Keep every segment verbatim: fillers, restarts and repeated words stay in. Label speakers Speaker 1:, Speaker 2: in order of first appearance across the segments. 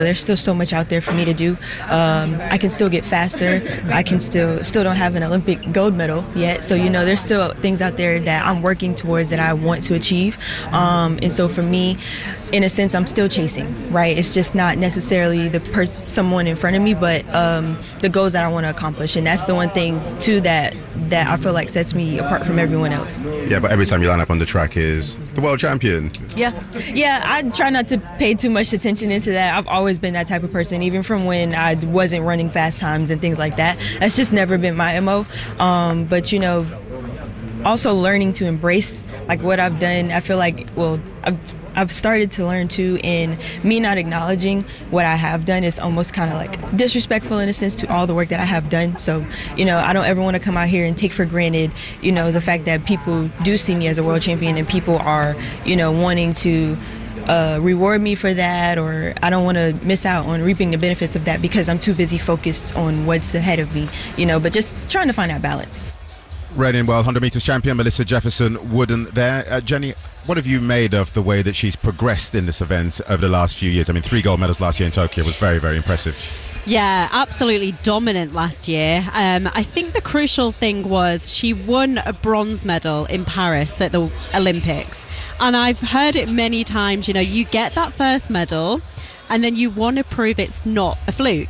Speaker 1: There's still so much out there for me to do. Um, I can still get faster. I can still still don't have an Olympic gold medal yet. So, you know, there's still things out there that I'm working towards that I want to achieve. Um, and so for me, in a sense, I'm still chasing, right? It's just not necessarily the person, someone in front of me, but um, the goals that I want to accomplish. And that's the one thing, too, that that I feel like sets me apart from everyone else.
Speaker 2: Yeah, but every time you line up on the track is the world champion.
Speaker 1: Yeah, yeah, I try not to pay too much attention into that. I've always been that type of person, even from when I wasn't running fast times and things like that. That's just never been my M O. Um, but, you know, also learning to embrace, like, what I've done. I feel like, well, I've I've started to learn too, in me not acknowledging what I have done is almost kind of like disrespectful in a sense to all the work that I have done. So, you know, I don't ever want to come out here and take for granted, you know, the fact that people do see me as a world champion and people are, you know, wanting to uh, reward me for that, or I don't want to miss out on reaping the benefits of that because I'm too busy focused on what's ahead of me, you know, but just trying to find that balance.
Speaker 2: Reigning world one hundred metres champion Melissa Jefferson Wooden there. Uh, Jenny, what have you made of the way that she's progressed in this event over the last few years? I mean, three gold medals last year in Tokyo was very, very impressive.
Speaker 3: Yeah, absolutely dominant last year. Um, I think the crucial thing was she won a bronze medal in Paris at the Olympics. And I've heard it many times, you know, you get that first medal and then you want to prove it's not a fluke.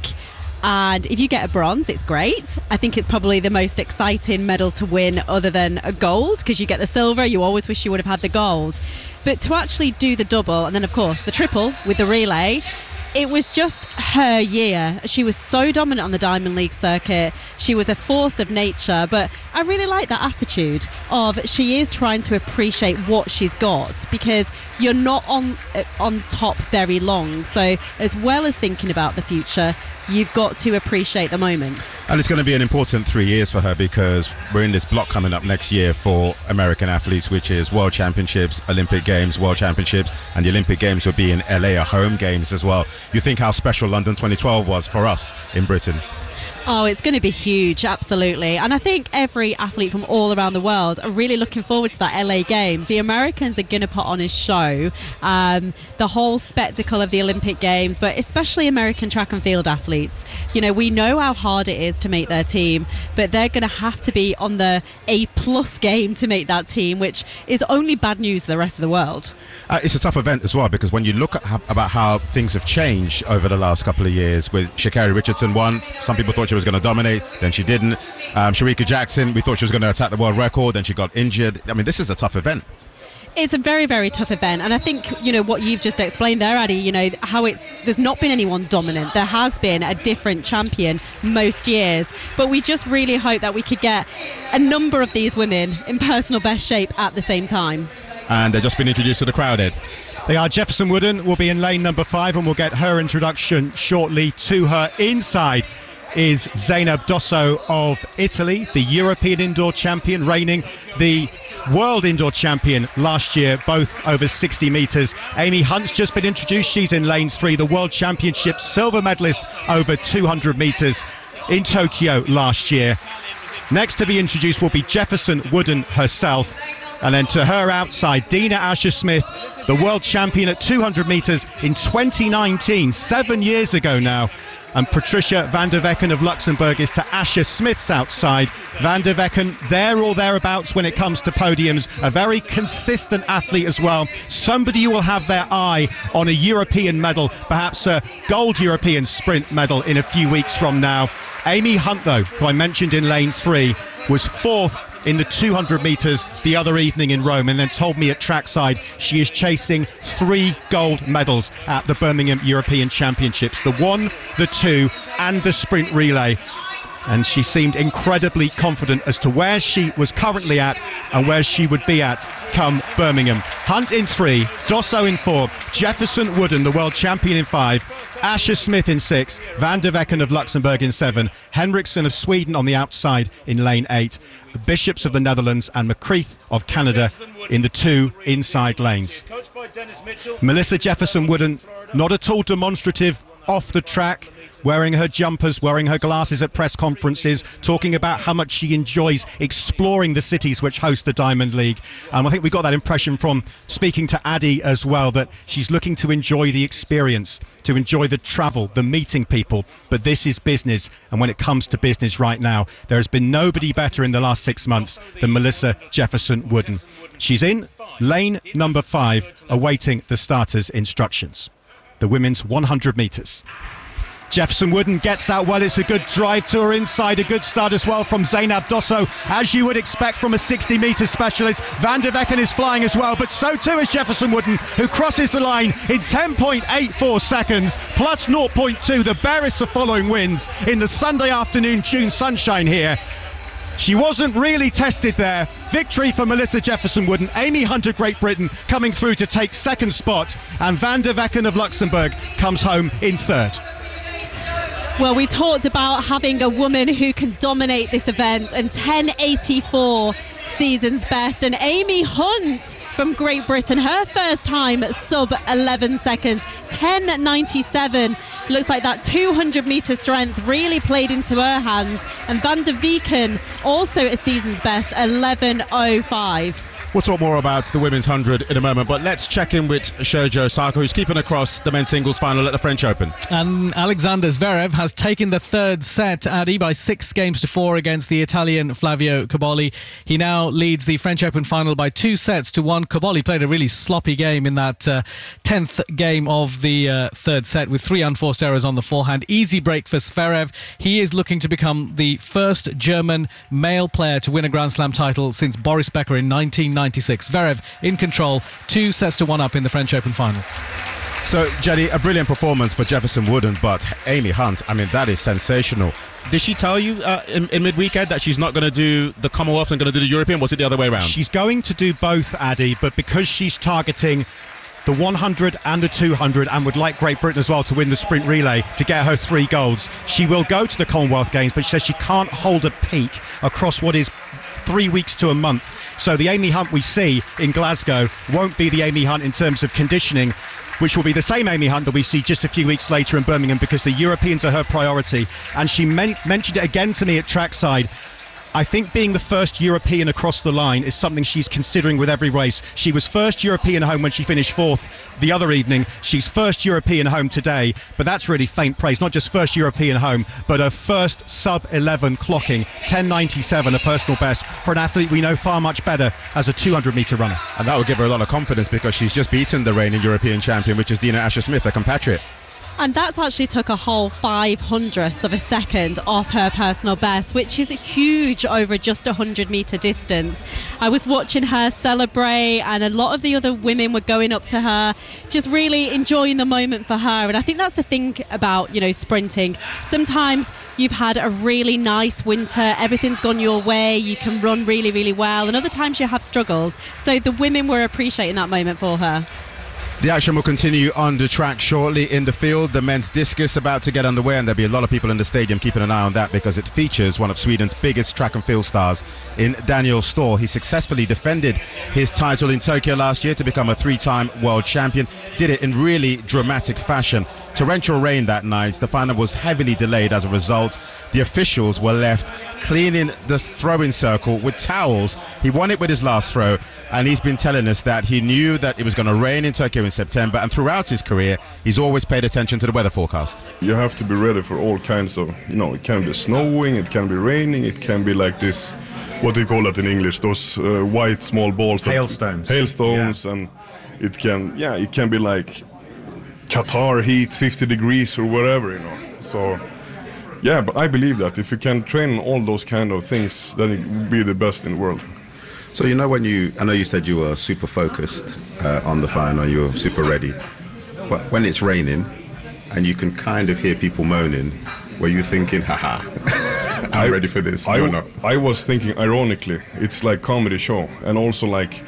Speaker 3: And if you get a bronze, it's great. I think it's probably the most exciting medal to win other than a gold, because you get the silver, you always wish you would have had the gold. But to actually do the double and then, of course, the triple with the relay, it was just her year. She was so dominant on the Diamond League circuit. She was a force of nature, but I really like that attitude of she is trying to appreciate what she's got, because you're not on on top very long. So as well as thinking about the future, you've got to appreciate the moment.
Speaker 2: And it's going to be an important three years for her, because we're in this block coming up next year for American athletes, which is World Championships, Olympic Games, World Championships, and the Olympic Games will be in L A, a home games as well. You think how special London twenty twelve was for us in Britain?
Speaker 3: Oh, it's going to be huge, absolutely. And I think every athlete from all around the world are really looking forward to that L A Games. The Americans are going to put on a show, um, the whole spectacle of the Olympic Games, but especially American track and field athletes. You know, we know how hard it is to make their team, but they're going to have to be on the A-plus game to make that team, which is only bad news for the rest of the world.
Speaker 2: Uh, it's a tough event as well, because when you look at how, about how things have changed over the last couple of years, with Sha'Carri Richardson won, some people thought she was going to dominate, then she didn't. Um, Shericka Jackson, we thought she was going to attack the world record, then she got injured. I mean, this is a tough event.
Speaker 3: It's a very, very tough event, and I think, you know, what you've just explained there, Addy, you know, how it's there's not been anyone dominant. There has been a different champion most years, but we just really hope that we could get a number of these women in personal best shape at the same time.
Speaker 2: And they've just been introduced to the crowd, Ed.
Speaker 4: They are. Jefferson Wooden will be in lane number five, and we'll get her introduction shortly to her. Inside is Zeynep Dosso of Italy, the European indoor champion, reigning the world indoor champion last year, both over sixty metres. Amy Hunt's just been introduced. She's in lane three, the world championship silver medalist over two hundred metres in Tokyo last year. Next to be introduced will be Jefferson Wooden herself. And then to her outside, Dina Asher-Smith, the world champion at two hundred metres in twenty nineteen, seven years ago now. And Patricia van der Vecken of Luxembourg is to Asher-Smith's outside. Van der Vecken there or thereabouts when it comes to podiums. A very consistent athlete as well. Somebody who will have their eye on a European medal, perhaps a gold European sprint medal in a few weeks from now. Amy Hunt, though, who I mentioned in lane three, was fourth in the two hundred metres the other evening in Rome, and then told me at trackside she is chasing three gold medals at the Birmingham European Championships, the one, the two and the sprint relay. And she seemed incredibly confident as to where she was currently at and where she would be at come Birmingham. Hunt in three, Dosso in four, Jefferson Wooden, the world champion, in five, Asher-Smith in six, Van der Vecken of Luxembourg in seven, Henriksen of Sweden on the outside in lane eight, the Bishops of the Netherlands and McCreath of Canada in the two inside lanes. Melissa Jefferson Wooden, not at all demonstrative off the track, wearing her jumpers, wearing her glasses at press conferences, talking about how much she enjoys exploring the cities which host the Diamond League. And I think we got that impression from speaking to Addy as well, that she's looking to enjoy the experience, to enjoy the travel, the meeting people. But this is business. And when it comes to business right now, there has been nobody better in the last six months than Melissa Jefferson-Wooden. She's in lane number five, awaiting the starter's instructions. The women's one hundred metres. Jefferson-Wooden gets out well. It's a good drive to her inside. A good start as well from Zeynep Dosso, as you would expect from a sixty metre specialist. Van der Vecken is flying as well, but so too is Jefferson-Wooden, who crosses the line in ten point eight four seconds, plus zero point two. The barest of following wins in the Sunday afternoon June sunshine here. She wasn't really tested there. Victory for Melissa Jefferson-Wooden. Amy Hunt of Great Britain coming through to take second spot, and Van der Vecken of Luxembourg comes home in third.
Speaker 3: Well, we talked about having a woman who can dominate this event, and ten eighty-four season's best, and Amy Hunt from Great Britain, her first time sub eleven seconds, ten ninety-seven. Looks like that two hundred metre strength really played into her hands, and Van der Vecken also a season's best, eleven oh five.
Speaker 2: We'll talk more about the women's one hundred in a moment, but let's check in with Sergio Osaka, who's keeping across the men's singles final at the French Open.
Speaker 5: And Alexander Zverev has taken the third set, Addy, by six games to four against the Italian Flavio Cobolli. He now leads the French Open final by two sets to one. Cobolli played a really sloppy game in that uh, tenth game of the uh, third set with three unforced errors on the forehand. Easy break for Zverev. He is looking to become the first German male player to win a Grand Slam title since Boris Becker in nineteen ninety-six. Zverev in control, two sets to one up in the French Open final.
Speaker 2: So, Jenny, a brilliant performance for Jefferson-Wooden, but Amy Hunt, I mean, that is sensational. Did she tell you uh, in, in mid-weekend that she's not going to do the Commonwealth and going to do the European? Was it the other way around?
Speaker 4: She's going to do both, Addy, but because she's targeting the one hundred and the two hundred and would like Great Britain as well to win the sprint relay to get her three golds, she will go to the Commonwealth Games, but she says she can't hold a peak across what is three weeks to a month. So the Amy Hunt we see in Glasgow won't be the Amy Hunt in terms of conditioning, which will be the same Amy Hunt that we see just a few weeks later in Birmingham, because the Europeans are her priority. And she men- mentioned it again to me at trackside. I think being the first European across the line is something she's considering with every race. She was first European home when she finished fourth the other evening. She's first European home today, but that's really faint praise. Not just first European home, but her first sub eleven clocking, ten ninety-seven, a personal best for an athlete we know far much better as a two hundred metre runner.
Speaker 2: And that will give her a lot of confidence, because she's just beaten the reigning European champion, which is Dina Asher-Smith, a compatriot.
Speaker 3: And that's actually took a whole five hundredths of a second off her personal best, which is huge over just a one hundred metre distance. I was watching her celebrate, and a lot of the other women were going up to her, just really enjoying the moment for her. And I think that's the thing about, you know, sprinting. Sometimes you've had a really nice winter, everything's gone your way, you can run really, really well, and other times you have struggles. So the women were appreciating that moment for her.
Speaker 2: The action will continue on the track shortly. In the field, the men's discus about to get underway, and there'll be a lot of people in the stadium keeping an eye on that, because it features one of Sweden's biggest track and field stars in Daniel Ståhl. He successfully defended his title in Tokyo last year to become a three-time world champion. Did it in really dramatic fashion. Torrential rain that night. The final was heavily delayed as a result. The officials were left cleaning the throwing circle with towels. He won it with his last throw, and he's been telling us that he knew that it was going to rain in Tokyo in September, and throughout his career he's always paid attention to the weather forecast.
Speaker 6: You have to be ready for all kinds of, you know, it can be snowing, it can be raining, it can be like this, what do you call it in English, those uh, white small balls, that,
Speaker 4: hailstones
Speaker 6: hailstones yeah. And it can yeah it can be like Qatar heat, fifty degrees or whatever, you know. So yeah, but I believe that if you can train all those kind of things, then you will be the best in the world.
Speaker 2: So, you know, when you, I know you said you were super focused uh, on the final, you were super ready, but when it's raining and you can kind of hear people moaning, were you thinking, haha, I'm I, ready for this?
Speaker 6: I,
Speaker 2: You're not.
Speaker 6: I was thinking, ironically, it's like comedy show, and also like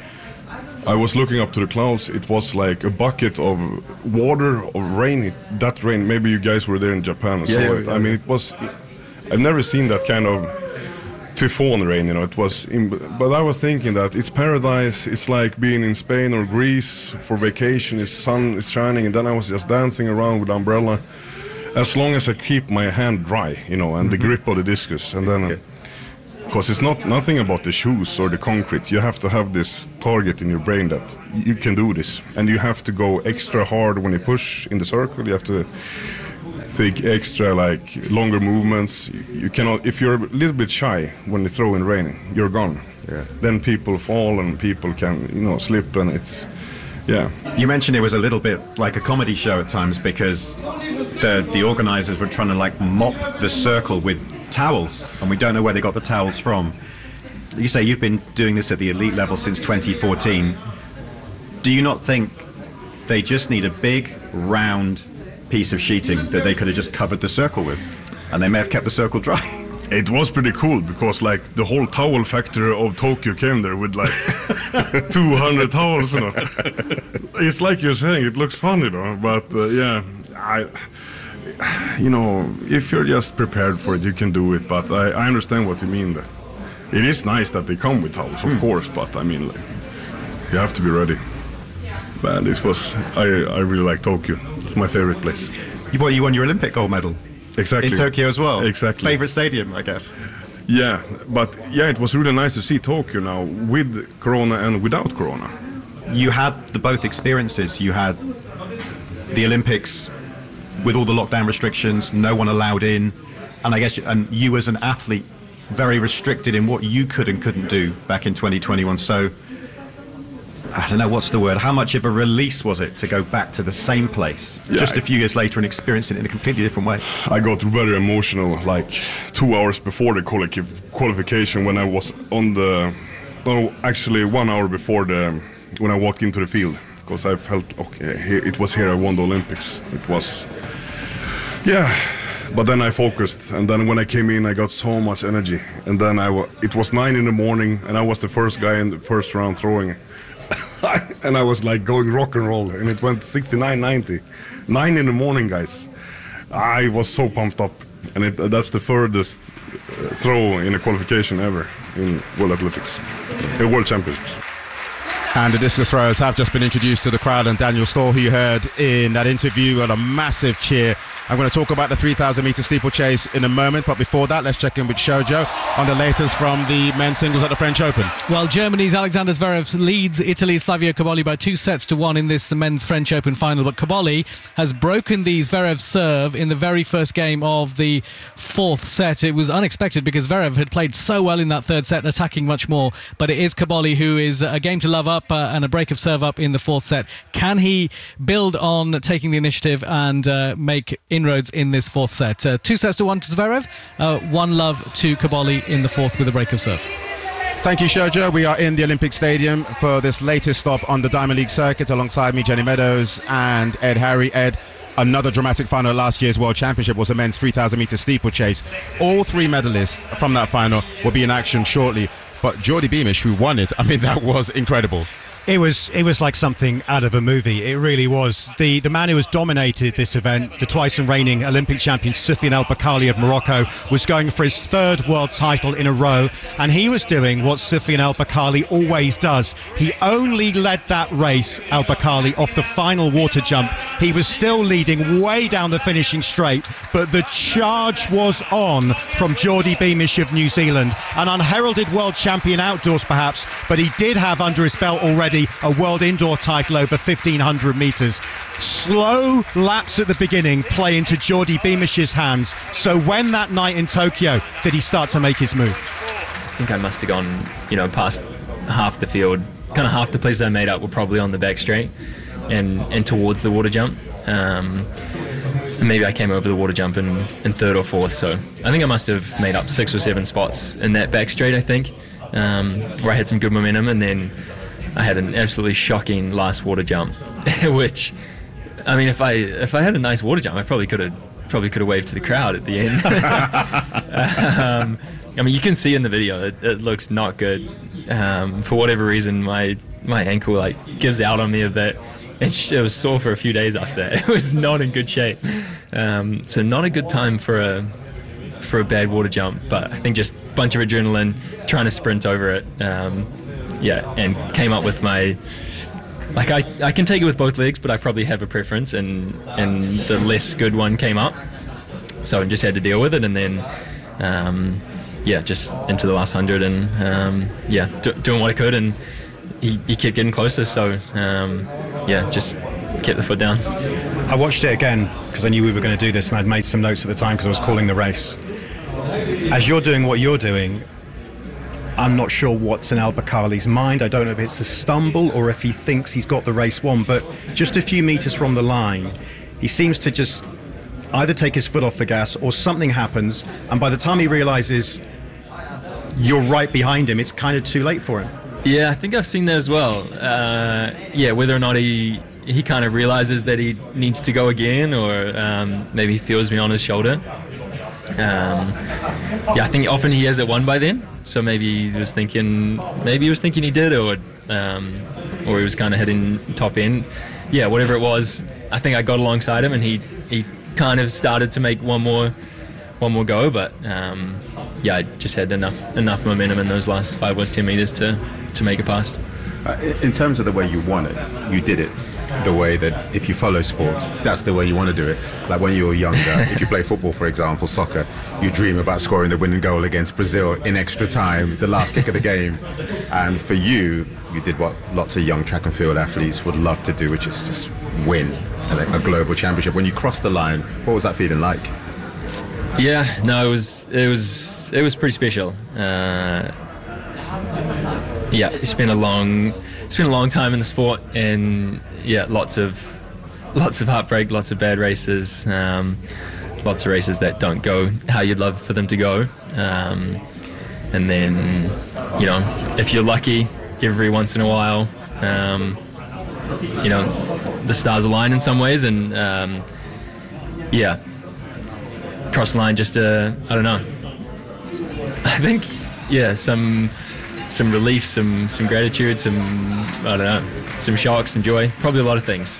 Speaker 6: I was looking up to the clouds. It was like a bucket of water, of rain. It, that rain, maybe you guys were there in Japan and
Speaker 2: yeah,
Speaker 6: saw
Speaker 2: yeah,
Speaker 6: it.
Speaker 2: yeah.
Speaker 6: I mean, it was, I've never seen that kind of typhoon rain, you know. It was, in, but I was thinking that it's paradise. It's like being in Spain or Greece for vacation. It's sun is shining, and then I was just dancing around with umbrella. as long as I keep my hand dry, you know, and mm-hmm. the grip of the discus, and then. Uh, Because it's not nothing about the shoes or the concrete. You have to have this target in your brain that you can do this, and you have to go extra hard when you push in the circle. You have to take extra like longer movements. You cannot, if you're a little bit shy when you throw in rain, you're gone. Yeah. Then people fall and people can, you know, slip, and it's yeah.
Speaker 7: You mentioned it was a little bit like a comedy show at times because the the organizers were trying to like mop the circle with towels, and we don't know where they got the towels from. You say you've been doing this at the elite level since twenty fourteen. Do you not think they just need a big round piece of sheeting that they could have just covered the circle with, and they may have kept the circle dry?
Speaker 6: It was pretty cool because like the whole towel factory of Tokyo came there with like two hundred towels, you know. It's like you're saying, it looks fun, you know, but uh, yeah, I you know, if you're just prepared for it, you can do it. But I, I understand what you mean. That it is nice that they come with towels, of mm. course. But I mean, like, you have to be ready. Man, this was I, I really like Tokyo. It's my favorite place.
Speaker 7: You won, you won your Olympic gold medal.
Speaker 6: Exactly.
Speaker 7: In Tokyo as well.
Speaker 6: Exactly.
Speaker 7: Favorite stadium, I guess.
Speaker 6: Yeah, but yeah, it was really nice to see Tokyo now with Corona and without Corona.
Speaker 7: You had the both experiences. You had the Olympics with all the lockdown restrictions, no one allowed in, and I guess and you as an athlete very restricted in what you could and couldn't do back in twenty twenty-one. So I don't know what's the word. How much of a release was it to go back to the same place yeah, just a few years later and experience it in a completely different way?
Speaker 6: I got very emotional like two hours before the qualification when I was on the no actually one hour before the when I walked into the field, because I felt okay, here, it was here I won the Olympics. It was yeah, but then I focused, and then when I came in I got so much energy, and then I w- it was nine in the morning and I was the first guy in the first round throwing. And I was like going rock and roll, and it went sixty-nine ninety. Nine in the morning, guys. I was so pumped up, and it, that's the furthest throw in a qualification ever in World Athletics, the World Championships.
Speaker 2: And the discus throwers have just been introduced to the crowd, and Daniel Stoll, who you heard in that interview, got a massive cheer. I'm going to talk about the three thousand meter steeplechase in a moment, but before that, let's check in with Shojo on the latest from the men's singles at the French Open.
Speaker 5: Well, Germany's Alexander Zverev leads Italy's Flavio Cobolli by two sets to one in this men's French Open final, but Cobolli has broken the Zverev serve in the very first game of the fourth set. It was unexpected because Zverev had played so well in that third set, attacking much more, but it is Cobolli who is a game to love up uh, and a break of serve up in the fourth set. Can he build on taking the initiative and uh, make inroads in this fourth set? Uh, two sets to one to Zverev, uh, one love to Cobolli in the fourth with a break of serve.
Speaker 2: Thank you, Shojo. We are in the Olympic Stadium for this latest stop on the Diamond League circuit. Alongside me, Jenny Meadows and Ed Harry. Ed, another dramatic final at last year's World Championship was a men's three thousand meter steeplechase. All three medalists from that final will be in action shortly. But Jordy Beamish, who won it, I mean, that was incredible.
Speaker 4: It was it was like something out of a movie. It really was. The the man who has dominated this event, the twice and reigning Olympic champion Soufiane El Bakkali of Morocco, was going for his third world title in a row, and he was doing what Soufiane El Bakkali always does. He only led that race, El Bakkali, off the final water jump. He was still leading way down the finishing straight, but the charge was on from Jordy Beamish of New Zealand, an unheralded world champion outdoors perhaps, but he did have under his belt already a world indoor title over fifteen hundred metres. Slow laps at the beginning play into Jordy Beamish's hands. So when that night in Tokyo did he start to make his move?
Speaker 8: I think I must have gone, you know, past half the field. Kind of half the places I made up were probably on the back straight and, and towards the water jump. Um, and maybe I came over the water jump in, in third or fourth. So I think I must have made up six or seven spots in that back straight, I think, um, where I had some good momentum, and then I had an absolutely shocking last water jump, which, I mean, if I if I had a nice water jump, I probably could have probably could have waved to the crowd at the end. um, I mean, you can see in the video it, it looks not good. Um, for whatever reason, my my ankle like gives out on me a bit. It, it was sore for a few days after that. It was not in good shape. Um, so not a good time for a for a bad water jump. But I think just a bunch of adrenaline, trying to sprint over it. Um, Yeah, and came up with my, like I, I can take it with both legs, but I probably have a preference, and, and the less good one came up. so I just had to deal with it, and then um, yeah, just into the last hundred, and um, yeah, do, doing what I could, and he, he kept getting closer. So um, yeah, just kept the foot down.
Speaker 7: I watched it again because I knew we were going to do this, and I'd made some notes at the time because I was calling the race. As you're doing what you're doing, I'm not sure what's in Al Bakkali's mind. I don't know if it's a stumble or if he thinks he's got the race won, but just a few metres from the line, he seems to just either take his foot off the gas or something happens, and by the time he realises you're right behind him, it's kind of too late for him.
Speaker 8: Yeah, I think I've seen that as well. Uh, yeah, whether or not he he kind of realises that he needs to go again, or um, maybe he feels me on his shoulder. Um, yeah, I think often he has it won by then. So maybe he was thinking, maybe he was thinking he did, or um, or he was kind of heading top end. Yeah, whatever it was, I think I got alongside him, and he he kind of started to make one more one more go. But um, yeah, I just had enough enough momentum in those last five or ten meters to to make it past.
Speaker 2: Uh, in terms of the way you won it, you did it the way that if you follow sports, that's the way you want to do it. Like when you were younger, if you play football, for example, soccer, you dream about scoring the winning goal against Brazil in extra time, the last kick of the game. And for you, you did what lots of young track and field athletes would love to do, which is just win a, a global championship. When you crossed the line, what was that feeling like?
Speaker 8: Yeah, no, it was it was it was pretty special. Uh, yeah, it's been a long it's been a long time in the sport, and yeah, lots of lots of heartbreak, lots of bad races, um, lots of races that don't go how you'd love for them to go. Um, and then, you know, if you're lucky, every once in a while, um, you know, the stars align in some ways, and um, yeah, cross the line just to, I don't know. I think, yeah, some some relief, some some gratitude, some, I don't know, some shock, some joy, probably a lot of things.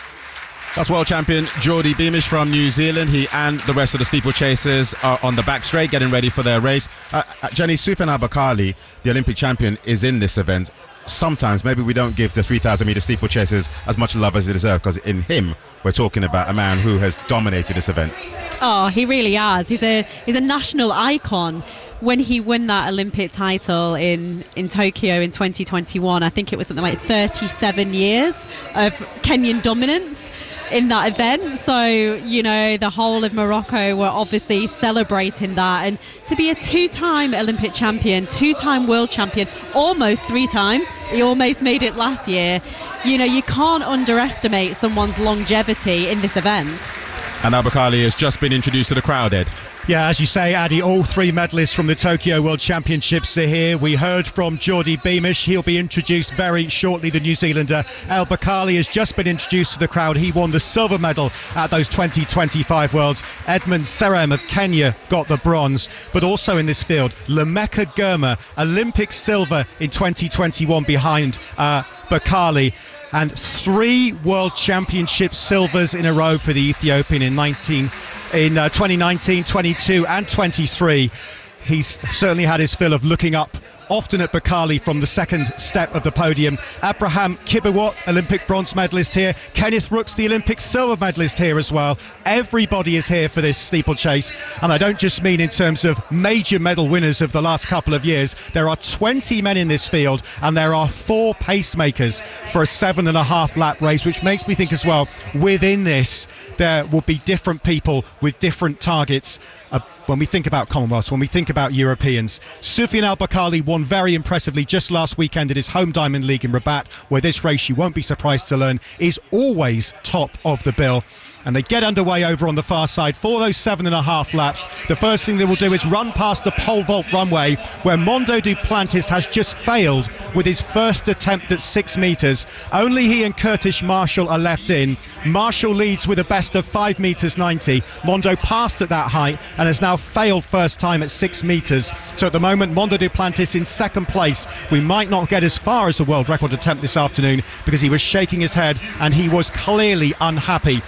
Speaker 2: That's world champion Geordie Beamish from New Zealand. He and the rest of the steeplechasers are on the back straight, getting ready for their race. Uh, uh, Jenny, Soufiane Al Bakkali, the Olympic champion, is in this event. Sometimes maybe we don't give the three thousand metre steeplechasers as much love as they deserve, because in him we're talking about a man who has dominated this event.
Speaker 3: Oh, he really has. He's a he's a national icon. When he won that Olympic title in, in Tokyo in twenty twenty-one, I think it was something like thirty-seven years of Kenyan dominance in that event. So, you know, the whole of Morocco were obviously celebrating that. And to be a two-time Olympic champion, two-time world champion, almost three-time, he almost made it last year. You know, you can't underestimate someone's longevity in this event.
Speaker 2: And Al Bakkali has just been introduced to the crowd, Ed.
Speaker 4: Yeah, as you say, Addy, all three medalists from the Tokyo World Championships are here. We heard from Geordie Beamish. He'll be introduced very shortly, the New Zealander. Al Bakkali has just been introduced to the crowd. He won the silver medal at those twenty twenty-five Worlds. Edmund Serem of Kenya got the bronze. But also in this field, Lemeka Girma, Olympic silver in twenty twenty-one behind uh, Bakkali. And three World Championship silvers in a row for the Ethiopian in nineteen in uh, twenty nineteen, twenty-two and twenty-three. He's certainly had his fill of looking up often at Bakkali from the second step of the podium. Abraham Kibiwott, Olympic bronze medalist here. Kenneth Rooks, the Olympic silver medalist here as well. Everybody is here for this steeplechase, and I don't just mean in terms of major medal winners of the last couple of years. There are twenty men in this field, and there are four pacemakers for a seven and a half lap race, which makes me think as well, within this there will be different people with different targets. Uh, when we think about Commonwealths, when we think about Europeans, Soufiane Al Bakkali won very impressively just last weekend at his home Diamond League in Rabat, where this race, you won't be surprised to learn, is always top of the bill. And they get underway over on the far side for those seven and a half laps. The first thing they will do is run past the pole vault runway, where Mondo Duplantis has just failed with his first attempt at six metres. Only he and Curtis Marshall are left in. Marshall leads with a best of five metres ninety. Mondo passed at that height and has now failed first time at six metres. So at the moment, Mondo Duplantis in second place. We might not get as far as the world record attempt this afternoon because he was shaking his head and he was clearly unhappy. The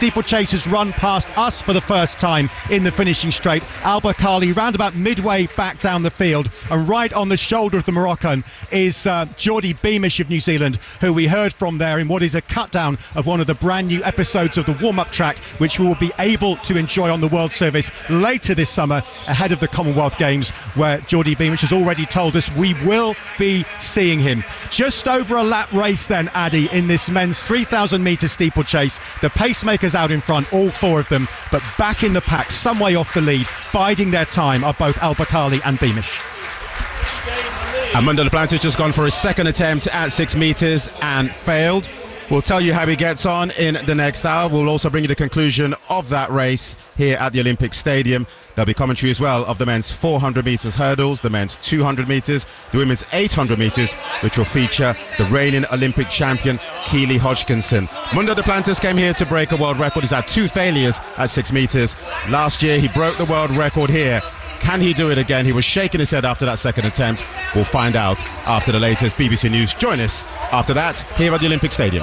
Speaker 4: steeplechasers run past us for the first time in the finishing straight. Al Bakkali round about midway back down the field, and right on the shoulder of the Moroccan is uh, Geordie Beamish of New Zealand, who we heard from there in what is a cut down of one of the brand new episodes of the warm-up track, which we will be able to enjoy on the World Service later this summer ahead of the Commonwealth Games, where Geordie Beamish has already told us we will be seeing him. Just over a lap race then, Addy, in this men's three thousand metre steeplechase. The pacemakers out in front, all four of them, but back in the pack, some way off the lead, biding their time are both Al Bakkali and Beamish.
Speaker 2: And Munda Duplantis just gone for his second attempt at six metres and failed. We'll tell you how he gets on in the next hour. We'll also bring you the conclusion of that race here at the Olympic Stadium. There'll be commentary as well of the men's four hundred metres hurdles, the men's two hundred metres, the women's eight hundred metres, which will feature the reigning Olympic champion, Keely Hodgkinson. Munda Duplantis came here to break a world record. He's had two failures at six metres. Last year, he broke the world record here. Can he do it again? He was shaking his head after that second attempt. We'll find out after the latest B B C News. Join us after that here at the Olympic Stadium.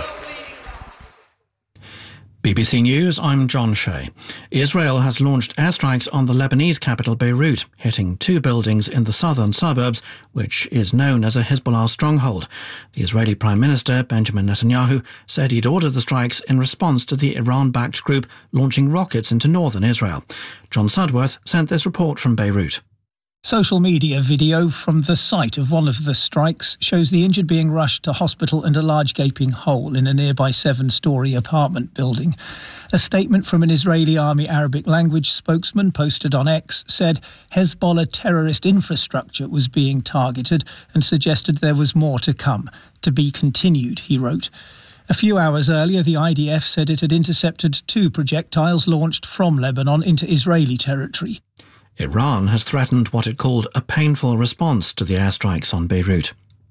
Speaker 9: B B C News, I'm John Shea. Israel has launched airstrikes on the Lebanese capital Beirut, hitting two buildings in the southern suburbs, which is known as a Hezbollah stronghold. The Israeli Prime Minister, Benjamin Netanyahu, said he'd ordered the strikes in response to the Iran-backed group launching rockets into northern Israel. John Sudworth sent this report from Beirut.
Speaker 10: Social media video from the site of one of the strikes shows the injured being rushed to hospital and a large gaping hole in a nearby seven-storey apartment building. A statement from an Israeli Army Arabic language spokesman posted on X said Hezbollah terrorist infrastructure was being targeted and suggested there was more to come. To be continued, he wrote. A few hours earlier, the I D F said it had intercepted two projectiles launched from Lebanon into Israeli territory.
Speaker 9: Iran has threatened what it called a painful response to the airstrikes on Beirut.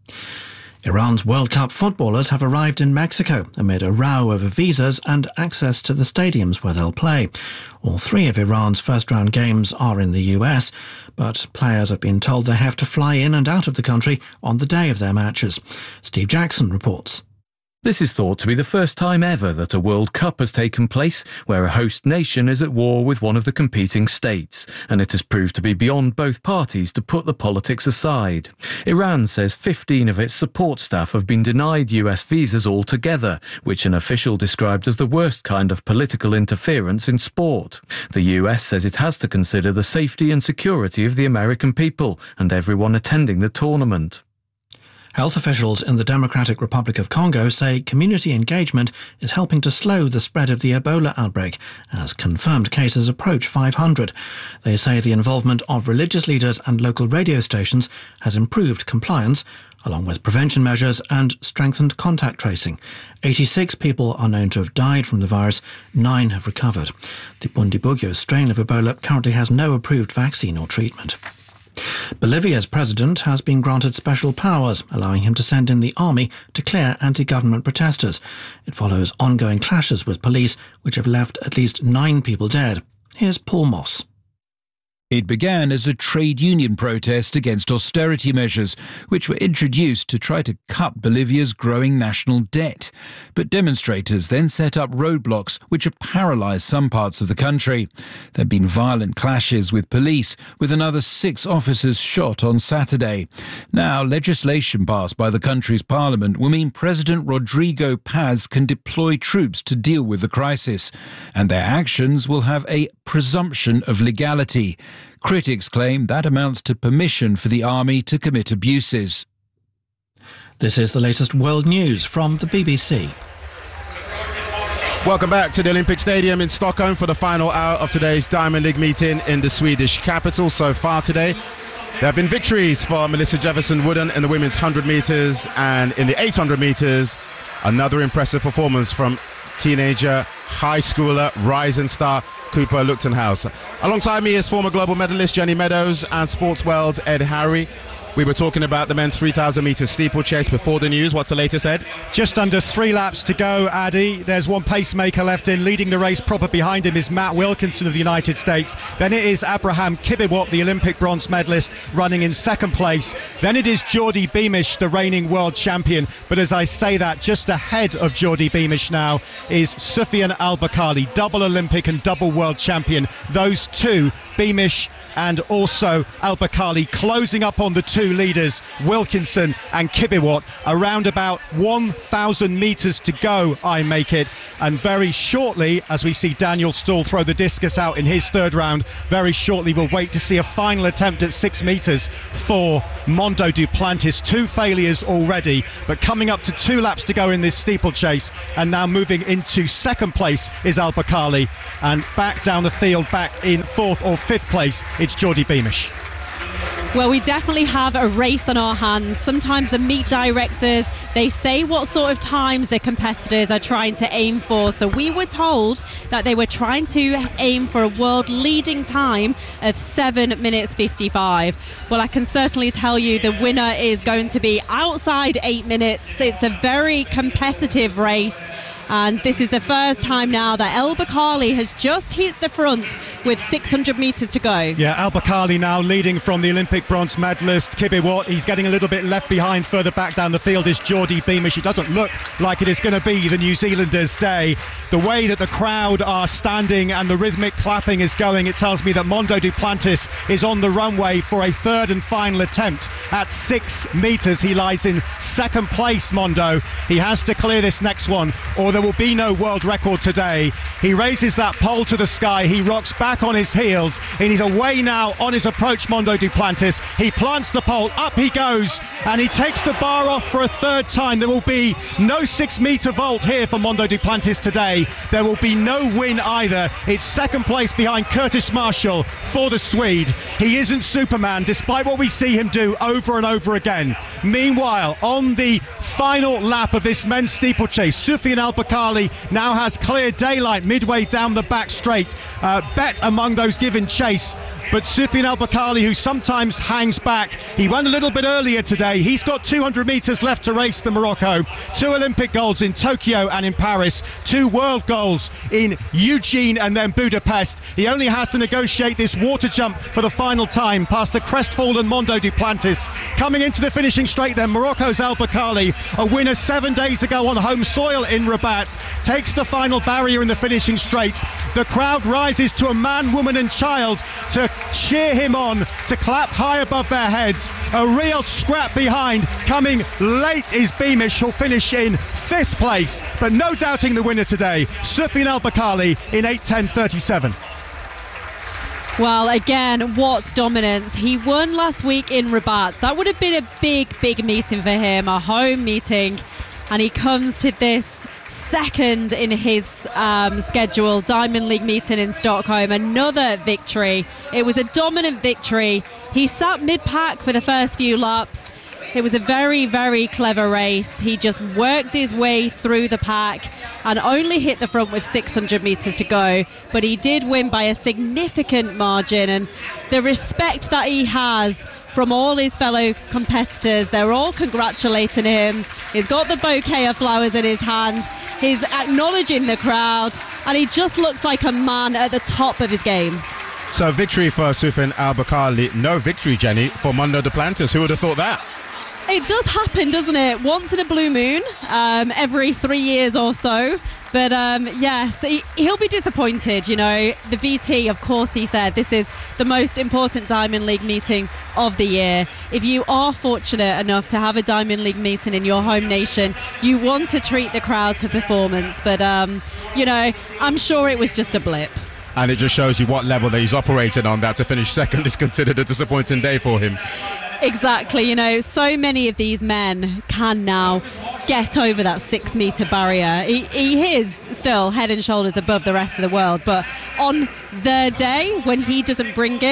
Speaker 9: Iran's World Cup footballers have arrived in Mexico amid a row over visas and access to the stadiums where they'll play. All three of Iran's first-round games are in the U S, but players have been told they have to fly in and out of the country on the day of their matches. Steve Jackson reports.
Speaker 11: This is thought to be the first time ever that a World Cup has taken place where a host nation is at war with one of the competing states, and it has proved to be beyond both parties to put the politics aside. Iran says fifteen of its support staff have been denied U S visas altogether, which an official described as the worst kind of political interference in sport. The U S says it has to consider the safety and security of the American people and everyone attending the tournament.
Speaker 9: Health officials in the Democratic Republic of Congo say community engagement is helping to slow the spread of the Ebola outbreak as confirmed cases approach five hundred. They say the involvement of religious leaders and local radio stations has improved compliance, along with prevention measures and strengthened contact tracing. eighty-six people are known to have died from the virus, nine have recovered. The Bundibugyo strain of Ebola currently has no approved vaccine or treatment. Bolivia's president has been granted special powers, allowing him to send in the army to clear anti-government protesters. It follows ongoing clashes with police, which have left at least nine people dead. Here's Paul Moss.
Speaker 12: It began as a trade union protest against austerity measures, which were introduced to try to cut Bolivia's growing national debt. But demonstrators then set up roadblocks which have paralysed some parts of the country. There have been violent clashes with police, with another six officers shot on Saturday. Now, legislation passed by the country's parliament will mean President Rodrigo Paz can deploy troops to deal with the crisis, and their actions will have a presumption of legality. Critics claim that amounts to permission for the army to commit abuses.
Speaker 9: This is the latest world news from the B B C.
Speaker 2: Welcome back to the Olympic Stadium in Stockholm for the final hour of today's Diamond League meeting in the Swedish capital. So far today, there have been victories for Melissa Jefferson-Wooden in the women's one hundred metres, and in the eight hundred metres, another impressive performance from teenager, high schooler, rising star Cooper Luchtenhaus. Alongside me is former global medalist Jenny Meadows and Sports World's Ed Harry. We were talking about the men's three thousand metre steeplechase before the news. What's the latest, Ed?
Speaker 4: Just under three laps to go, Addy. There's one pacemaker left in. Leading the race proper behind him is Matt Wilkinson of the United States. Then it is Abraham Kibiwott, the Olympic bronze medalist, running in second place. Then it is Geordie Beamish, the reigning world champion. But as I say that, just ahead of Geordie Beamish now is Soufiane El Bakkali, double Olympic and double world champion. Those two, Beamish and also El Bakkali, closing up on the two leaders, Wilkinson and Kibiwott. Around about one thousand metres to go, I make it. And very shortly, as we see Daniel Stuhl throw the discus out in his third round, very shortly we'll wait to see a final attempt at six metres for Mondo Duplantis. Two failures already, but coming up to two laps to go in this steeplechase. And now moving into second place is El Bakkali. And back down the field, back in fourth or fifth place, it's Geordie Beamish.
Speaker 3: Well, we definitely have a race on our hands. Sometimes the meet directors, they say what sort of times their competitors are trying to aim for. So we were told that they were trying to aim for a world leading time of seven minutes fifty-five. Well, I can certainly tell you the winner is going to be outside eight minutes. It's a very competitive race. And this is the first time now that El Bakkali has just hit the front with six hundred metres to go.
Speaker 4: Yeah, El Bakkali now leading from the Olympic bronze medalist Kibiwott. He's getting a little bit left behind. Further back down the field is Geordie Beamish. It doesn't look like it is going to be the New Zealanders' day. The way that the crowd are standing and the rhythmic clapping is going, it tells me that Mondo Duplantis is on the runway for a third and final attempt at six metres. He lies in second place, Mondo. He has to clear this next one, or there will be no world record today. He raises that pole to the sky. He rocks back on his heels, and he's away now on his approach, Mondo Duplantis. He plants the pole, up he goes, and he takes the bar off for a third time. There will be no six metre vault here for Mondo Duplantis today. There will be no win either. It's second place behind Curtis Marshall for the Swede. He isn't Superman, despite what we see him do over and over again. Meanwhile, on the final lap of this men's steeplechase, Soufiane El Bakkali now has clear daylight midway down the back straight. Uh, bet among those given chase, but Soufiane El Bakkali, who sometimes hangs back, he went a little bit earlier today. He's got two hundred metres left to race the Morocco. Two Olympic golds in Tokyo and in Paris. Two world goals in Eugene and then Budapest. He only has to negotiate this water jump for the final time past the crestfallen Mondo Duplantis. Coming into the finishing straight then, Morocco's El Bakkali, a winner seven days ago on home soil in Rabat, takes the final barrier in the finishing straight. The crowd rises to a man, woman and child to cheer him on, to clap high above their heads. A real scrap behind. Coming late is Beamish, who'll finish in fifth place, but no doubting the winner today, Soufiane El Bakkali in eight ten thirty-seven.
Speaker 3: Well, again, what dominance. He won last week in Rabat. That would have been a big, big meeting for him, a home meeting. And he comes to this second in his um, schedule, Diamond League meeting in Stockholm. Another victory. It was a dominant victory. He sat mid-pack for the first few laps. It was a very, very clever race. He just worked his way through the pack and only hit the front with six hundred metres to go. But he did win by a significant margin, and the respect that he has from all his fellow competitors, they're all congratulating him. He's got the bouquet of flowers in his hand. He's acknowledging the crowd, and he just looks like a man at the top of his game.
Speaker 2: So victory for Soufiane El Bakkali. No victory, Jenny, for Mondo Duplantis. Who would have thought that?
Speaker 3: It does happen, doesn't it? Once in a blue moon, um, every three years or so. But um, yes, he, he'll be disappointed. You know, the V T, of course, he said, this is the most important Diamond League meeting of the year. If you are fortunate enough to have a Diamond League meeting in your home nation, you want to treat the crowd to performance. But, um, you know, I'm sure it was just a blip.
Speaker 2: And it just shows you what level that he's operating on, that to finish second is considered a disappointing day for him.
Speaker 3: Exactly, you know, so many of these men can now get over that six metre barrier. He, he is still head and shoulders above the rest of the world, but on the day when he doesn't bring it,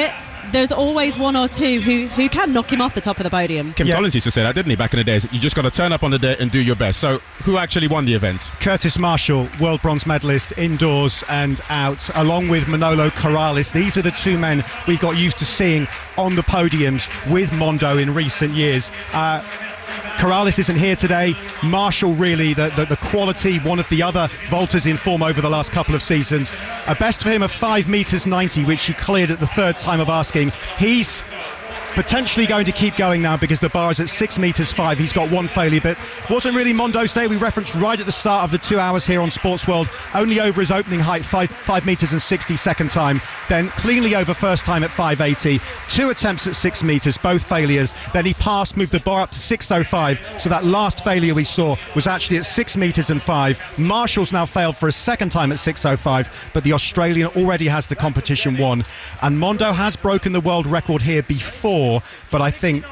Speaker 3: there's always one or two who, who can knock him off the top of the podium.
Speaker 2: Kim
Speaker 4: Yeah.
Speaker 2: Collins used to say that, didn't he, back in the days? You just got to turn up on the day and do your best. So who actually won the event?
Speaker 4: Curtis Marshall, world bronze medalist indoors and out, along with Manolo Corrales. These are the two men we got used to seeing on the podiums with Mondo in recent years. Uh, Corrales isn't here today. Marshall, really, the, the, the quality, one of the other vaulters in form over the last couple of seasons. A best for him of five metres ninety, which he cleared at the third time of asking. He's potentially going to keep going now because the bar is at six metres five. He's got one failure, but wasn't really Mondo's day. We referenced right at the start of the two hours here on Sports World, only over his opening height, five, five metres and sixty second time, then cleanly over first time at five eighty. Two attempts at six metres, both failures. Then he passed, moved the bar up to six oh five. So that last failure we saw was actually at six metres and five. Marshall's now failed for a second time at six oh five, but the Australian already has the competition won. And Mondo has broken the world record here before. But I think,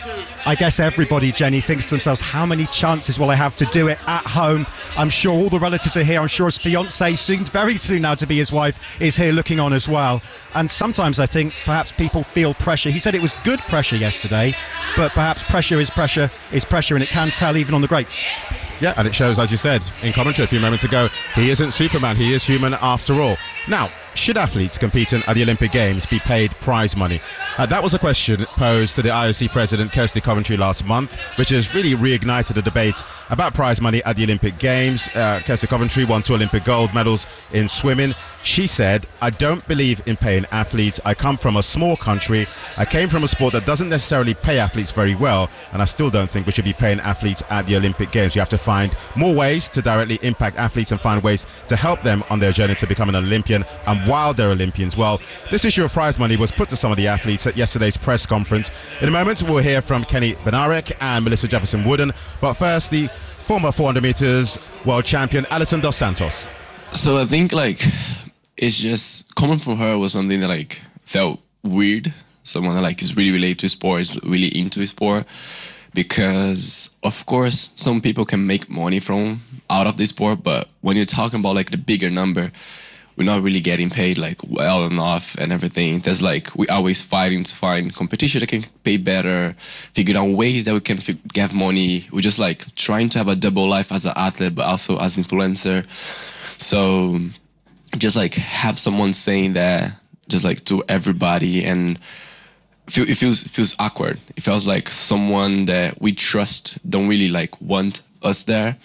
Speaker 4: I guess everybody, Jenny, thinks to themselves, how many chances will I have to do it at home? I'm sure all the relatives are here. I'm sure his fiancée, soon, very soon now to be his wife, is here looking on as well. And sometimes I think perhaps people feel pressure. He said it was good pressure yesterday, but perhaps pressure is pressure is pressure, and it can tell even on the greats.
Speaker 2: Yeah, and it shows, as you said in commentary a few moments ago, he isn't Superman, he is human after all. Now, should athletes competing at the Olympic Games be paid prize money? Uh, that was a question posed to the I O C president, Kirsty Coventry, last month, which has really reignited the debate about prize money at the Olympic Games. Uh, Kirsty Coventry won two Olympic gold medals in swimming. She said, I don't believe in paying athletes. I come from a small country. I came from a sport that doesn't necessarily pay athletes very well, and I still don't think we should be paying athletes at the Olympic Games. You have to find more ways to directly impact athletes and find ways to help them on their journey to become an Olympian. And while they're Olympians, well, this issue of prize money was put to some of the athletes at yesterday's press conference. In a moment, we'll hear from Kenny Benarek and Melissa Jefferson Wooden. But first, the former four hundred meters world champion, Alison Dos Santos.
Speaker 13: So I think, like, it's just coming from her was something that, like, felt weird. Someone that, like, is really related to sport, is really into sport. Because, of course, some people can make money from out of the sport, but when you're talking about, like, the bigger number, we're not really getting paid, like, well enough and everything. There's, like, we're always fighting to find competition that can pay better, figure out ways that we can f- get money. We're just, like, trying to have a double life as an athlete, but also as influencer. So just, like, have someone saying that just, like, to everybody, and feel, it feels feels awkward. It feels like someone that we trust don't really, like, want us there.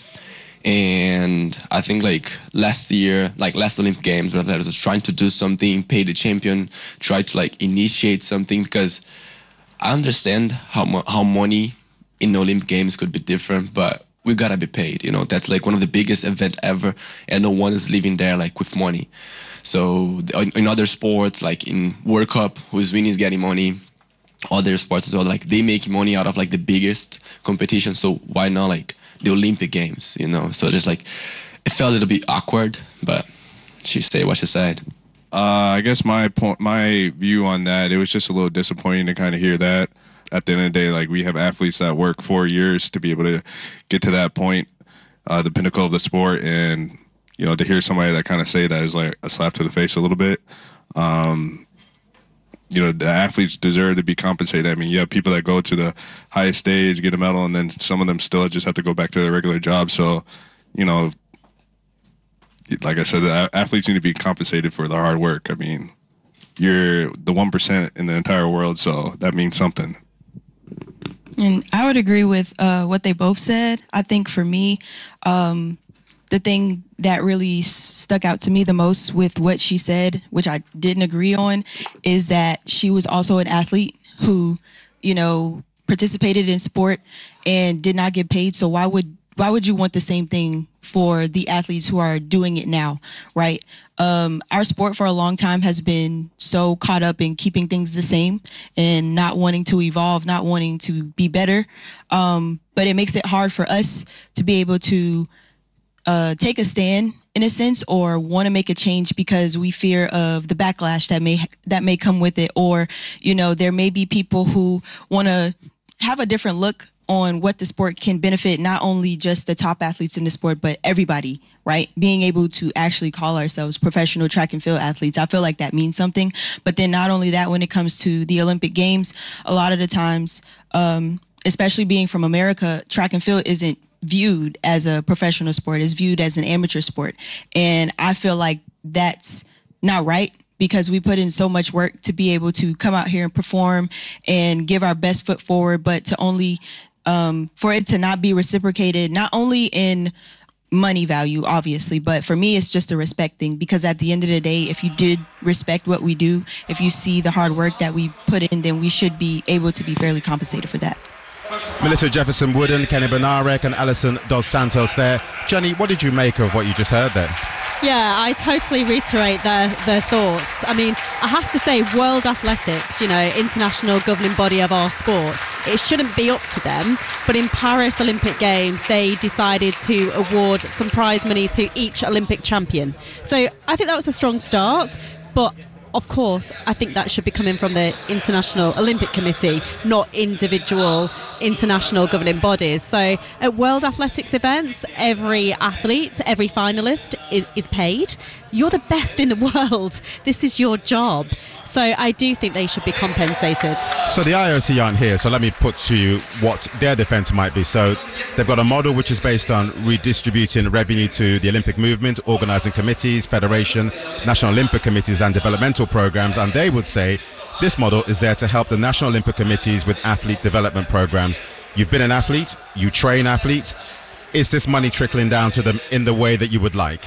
Speaker 13: And I think, like, last year, like last Olympic Games, where athletes was trying to do something, pay the champion, try to, like, initiate something, because I understand how mo- how money in the Olympic Games could be different, but we gotta be paid. You know, that's like one of the biggest event ever, and no one is living there, like, with money. So in, in other sports, like in World Cup, who's winning is getting money. Other sports as well, like, they make money out of, like, the biggest competition. So why not, like, the Olympic Games, you know? So just, like, it felt a little bit awkward, but she said what she said.
Speaker 14: Uh, I guess my point, my view on that, it was just a little disappointing to kind of hear that. At the end of the day, like, we have athletes that work four years to be able to get to that point, uh, the pinnacle of the sport, and, you know, to hear somebody that kind of say that is like a slap to the face a little bit. Um, you know, the athletes deserve to be compensated. I mean, you have people that go to the highest stage, get a medal, and then some of them still just have to go back to their regular job. So, you know, like I said, the athletes need to be compensated for their hard work. I mean, you're the one percent in the entire world, so that means something.
Speaker 15: And I would agree with uh, what they both said. I think for me, um, the thing that really stuck out to me the most with what she said, which I didn't agree on, is that she was also an athlete who, you know, participated in sport and did not get paid. So why would why would you want the same thing for the athletes who are doing it now, right? Um, our sport for a long time has been so caught up in keeping things the same and not wanting to evolve, not wanting to be better. Um, but it makes it hard for us to be able to Uh, take a stand in a sense, or want to make a change because we fear of the backlash that may that may come with it, or, you know, there may be people who want to have a different look on what the sport can benefit not only just the top athletes in the sport, but everybody, right? Being able to actually call ourselves professional track and field athletes. I feel like that means something. But then not only that, when it comes to the Olympic Games, a lot of the times, um, especially being from America, track and field isn't viewed as a professional sport. It's viewed as an amateur sport. And I feel like that's not right, because we put in so much work to be able to come out here and perform and give our best foot forward, but to only, um, for it to not be reciprocated, not only in money value, obviously, but for me, it's just a respect thing, because at the end of the day, if you did respect what we do, if you see the hard work that we put in, then we should be able to be fairly compensated for that.
Speaker 2: Melissa Jefferson Wooden, Kenny Benarek and Alison Dos Santos there. Jenny, what did you make of what you just heard there?
Speaker 3: Yeah, I totally reiterate their, their thoughts. I mean, I have to say, World Athletics, you know, international governing body of our sport, it shouldn't be up to them. But in Paris Olympic Games, they decided to award some prize money to each Olympic champion. So I think that was a strong start. But of course, I think that should be coming from the International Olympic Committee, not individual international governing bodies. So at World Athletics events, every athlete, every finalist is, is paid. You're the best in the world. This is your job. So I do think they should be compensated.
Speaker 2: So the I O C aren't here, so let me put to you what their defence might be. So they've got a model which is based on redistributing revenue to the Olympic movement, organising committees, federation, national Olympic committees and developmental programmes, and they would say this model is there to help the national Olympic committees with athlete development programmes. You've been an athlete, you train athletes. Is this money trickling down to them in the way that you would like?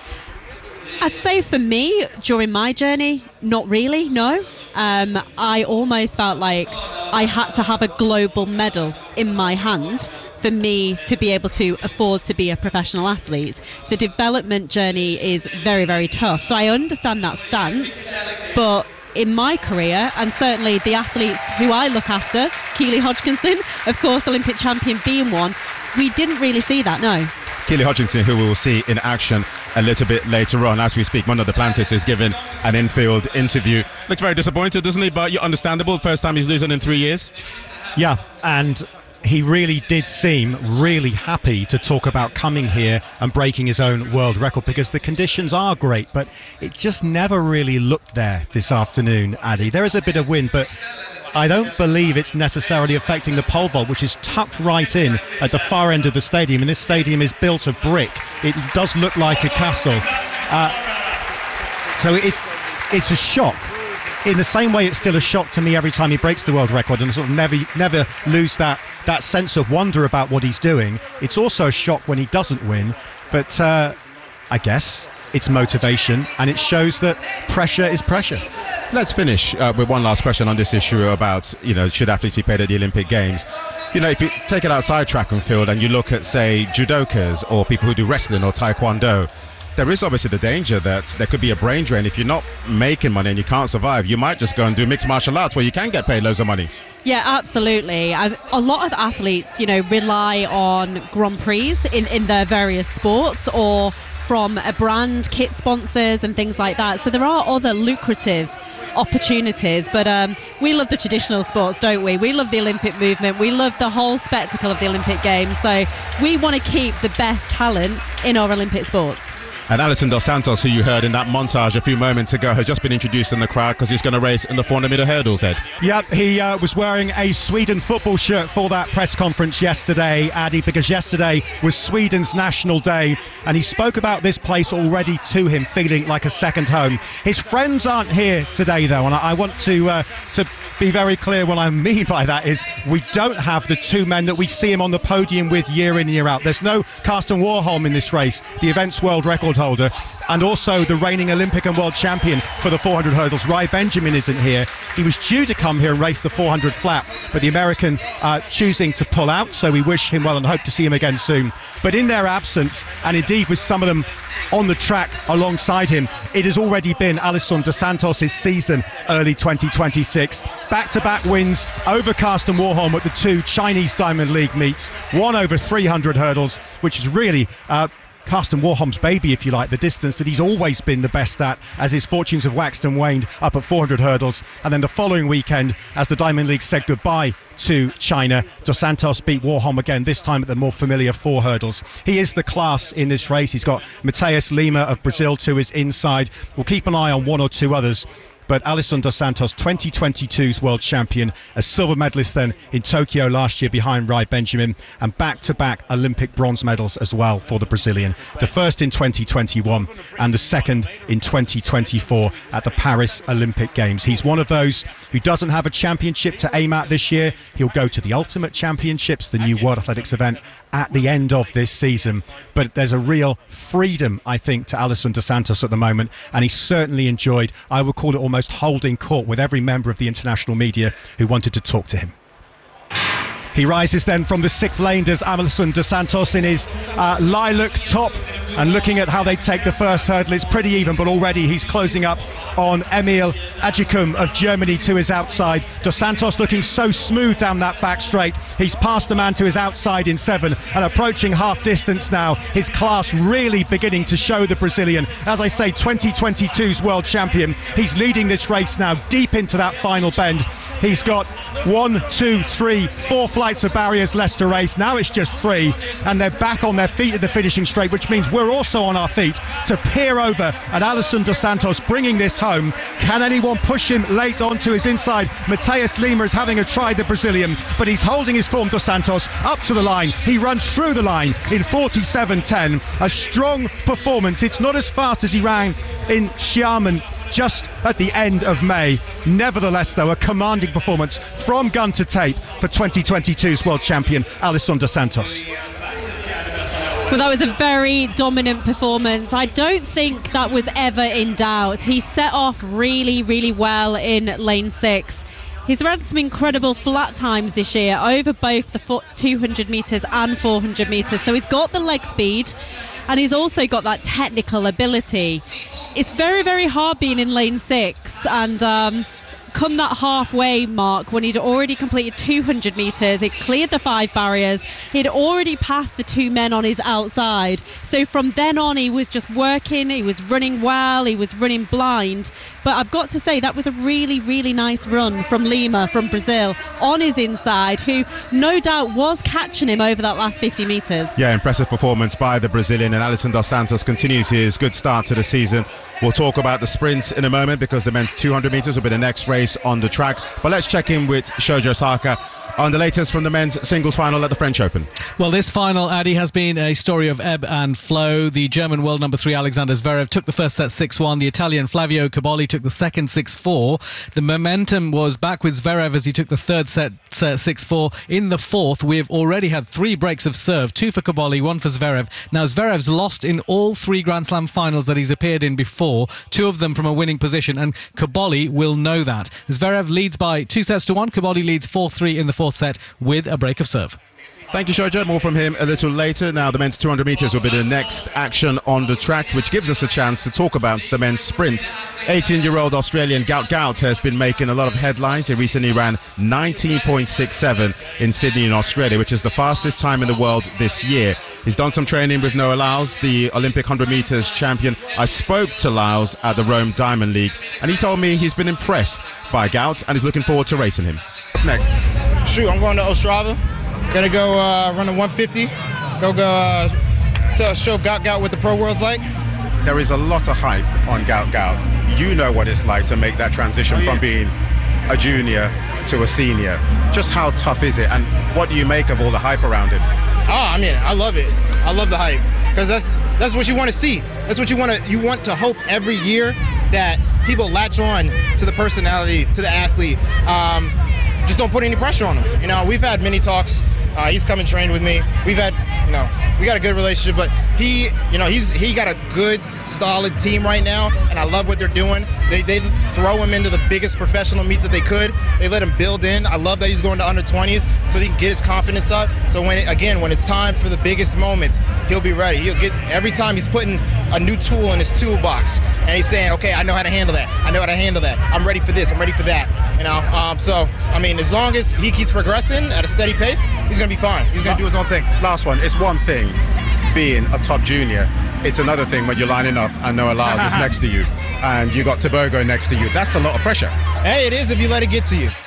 Speaker 3: I'd say for me, during my journey, not really, no. Um, I almost felt like I had to have a global medal in my hand for me to be able to afford to be a professional athlete. The development journey is very, very tough. So I understand that stance, but in my career, and certainly the athletes who I look after, Keely Hodgkinson, of course, Olympic champion being one, we didn't really see that, no.
Speaker 2: Keely Hodgkinson, who we will see in action a little bit later on. As we speak, Mondo Duplantis is giving an infield interview. Looks very disappointed, doesn't he? But you're understandable. First time he's losing in three years.
Speaker 4: Yeah, and he really did seem really happy to talk about coming here and breaking his own world record, because the conditions are great, but it just never really looked there this afternoon, Addy. There is a bit of wind, but I don't believe it's necessarily affecting the pole vault, which is tucked right in at the far end of the stadium. And this stadium is built of brick. It does look like a castle. Uh, so it's it's a shock. In the same way, it's still a shock to me every time he breaks the world record, and I sort of never never lose that that sense of wonder about what he's doing. It's also a shock when he doesn't win. But uh, I guess it's motivation, and it shows that pressure is pressure.
Speaker 2: Let's finish uh, with one last question on this issue about, you know, should athletes be paid at the Olympic Games? You know, if you take it outside track and field and you look at, say, judokas or people who do wrestling or taekwondo, there is obviously the danger that there could be a brain drain. If you're not making money and you can't survive, you might just go and do mixed martial arts where you can get paid loads of money.
Speaker 3: Yeah, absolutely. I, a lot of athletes, you know, rely on Grand Prix in, in their various sports, or from a brand, kit sponsors and things like that. So there are other lucrative opportunities, but um, we love the traditional sports, don't we? We love the Olympic movement. We love the whole spectacle of the Olympic Games. So we want to keep the best talent in our Olympic sports.
Speaker 2: And Alison Dos Santos, who you heard in that montage a few moments ago, has just been introduced in the crowd because he's going to race in the four hundred metre hurdles, Ed.
Speaker 4: Yep, he uh, was wearing a Sweden football shirt for that press conference yesterday, Addy, because yesterday was Sweden's National Day, and he spoke about this place already to him, feeling like a second home. His friends aren't here today, though, and I, I want to uh, to be very clear. What I mean by that is we don't have the two men that we see him on the podium with year in, year out. There's no Karsten Warholm in this race, the event's world record holder, and also the reigning Olympic and world champion for the four hundred hurdles. Rai Benjamin isn't here. He was due to come here and race the four hundred flat, but the American uh, choosing to pull out, so we wish him well and hope to see him again soon. But in their absence, and indeed with some of them on the track alongside him, it has already been Alison Dos Santos' season early twenty twenty-six. Back-to-back wins over Karsten Warholm at the two Chinese Diamond League meets, one over three hundred hurdles, which is really uh, Karsten Warholm's baby, if you like, the distance that he's always been the best at as his fortunes have waxed and waned up at four hundred hurdles. And then the following weekend, as the Diamond League said goodbye to China, Dos Santos beat Warholm again, this time at the more familiar four hurdles. He is the class in this race. He's got Mateus Lima of Brazil to his inside. We'll keep an eye on one or two others. But Alisson Dos Santos, twenty twenty-two's world champion, a silver medalist then in Tokyo last year behind Rai Benjamin, and back-to-back Olympic bronze medals as well for the Brazilian. The first in twenty twenty-one and the second in twenty twenty-four at the Paris Olympic Games. He's one of those who doesn't have a championship to aim at this year. He'll go to the Ultimate Championships, the new World Athletics event, at the end of this season. But there's a real freedom, I think, to Alisson Dos Santos at the moment, and he certainly enjoyed, I would call it almost holding court with every member of the international media who wanted to talk to him. He rises then from the sixth lane, does Alisson Dos Santos, in his uh, lilac top, and looking at how they take the first hurdle, it's pretty even, but already he's closing up on Emil Ajikum of Germany to his outside. Dos Santos looking so smooth down that back straight. He's passed the man to his outside in seven and approaching half distance now. His class really beginning to show the Brazilian. As I say, twenty twenty-two's world champion. He's leading this race now deep into that final bend. He's got one, two, three, four flights of barriers less to race. Now it's just three, and they're back on their feet at the finishing straight, which means we're also on our feet to peer over at Alisson Dos Santos bringing this home. Can anyone push him late onto his inside? Mateus Lima is having a try, the Brazilian, but he's holding his form. Dos Santos up to the line. He runs through the line in forty-seven ten. A strong performance. It's not as fast as he ran in Xiamen just at the end of May. Nevertheless, though, a commanding performance from gun to tape for twenty twenty-two's world champion Alisson Dos Santos.
Speaker 3: Well, that was a very dominant performance. I don't think that was ever in doubt. He set off really, really well in lane six. He's ran some incredible flat times this year over both the two hundred metres and four hundred metres. So he's got the leg speed and he's also got that technical ability. It's very, very hard being in lane six, and um, come that halfway mark when he'd already completed two hundred metres, it cleared the five barriers, he'd already passed the two men on his outside. So from then on he was just working, he was running well, he was running blind. But I've got to say that was a really, really nice run from Lima from Brazil on his inside, who no doubt was catching him over that last fifty metres.
Speaker 2: Yeah, impressive performance by the Brazilian, and Alisson Dos Santos continues his good start to the season. We'll talk about the sprints in a moment because the men's two hundred metres will be the next race on the track. But let's check in with Shoji Osaka on the latest from the men's singles final at the French Open.
Speaker 5: Well, this final, Addy, has been a story of ebb and flow. The German world number three, Alexander Zverev, took the first set six one. The Italian Flavio Cobolli took the second six four. The momentum was back with Zverev as he took the third set six four. In the fourth, we've already had three breaks of serve, two for Cobolli, one for Zverev. Now, Zverev's lost in all three Grand Slam finals that he's appeared in before, two of them from a winning position, and Cobolli will know that. Zverev leads by two sets to one. Cobolli leads four three in the fourth set with a break of serve.
Speaker 2: Thank you, Shoja. More from him a little later. Now, the men's two hundred metres will be the next action on the track, which gives us a chance to talk about the men's sprint. eighteen-year-old Australian Gout Gout has been making a lot of headlines. He recently ran nineteen point six seven in Sydney in Australia, which is the fastest time in the world this year. He's done some training with Noah Lyles, the Olympic one hundred metres champion. I spoke to Lyles at the Rome Diamond League, and he told me he's been impressed by Gout and is looking forward to racing him. What's next?
Speaker 16: Shoot, I'm going to Ostrava. Gonna go uh, run a one fifty. Go go uh, to show Gout Gout what the pro world's like.
Speaker 2: There is a lot of hype on Gout Gout. You know what it's like to make that transition oh, yeah. from being a junior to a senior. Just how tough is it, and what do you make of all the hype around it?
Speaker 16: Oh, I mean, I love it. I love the hype because that's that's what you want to see. That's what you want to you want to hope every year that people latch on to the personality, to the athlete. Um, just don't put any pressure on them. You know, we've had many talks. Uh, he's come and trained with me. We've had, you know, we got a good relationship, but he, you know, he's he got a good, solid team right now, and I love what they're doing. They they didn't throw him into the biggest professional meets that they could. They let him build in. I love that he's going to under twenties so he can get his confidence up. So when, it, again, when it's time for the biggest moments, he'll be ready. He'll get, every time he's putting a new tool in his toolbox, and he's saying, okay, I know how to handle that. I know how to handle that. I'm ready for this. I'm ready for that. You know, um, so, I mean, as long as he keeps progressing at a steady pace, he's going to be fine. He's going to do his own thing.
Speaker 2: Last one. It's one thing being a top junior, it's another thing when you're lining up and Noah Lyles is next to you and you got Tebogo next to you. That's a lot of pressure.
Speaker 16: Hey, it is if you let it get to you.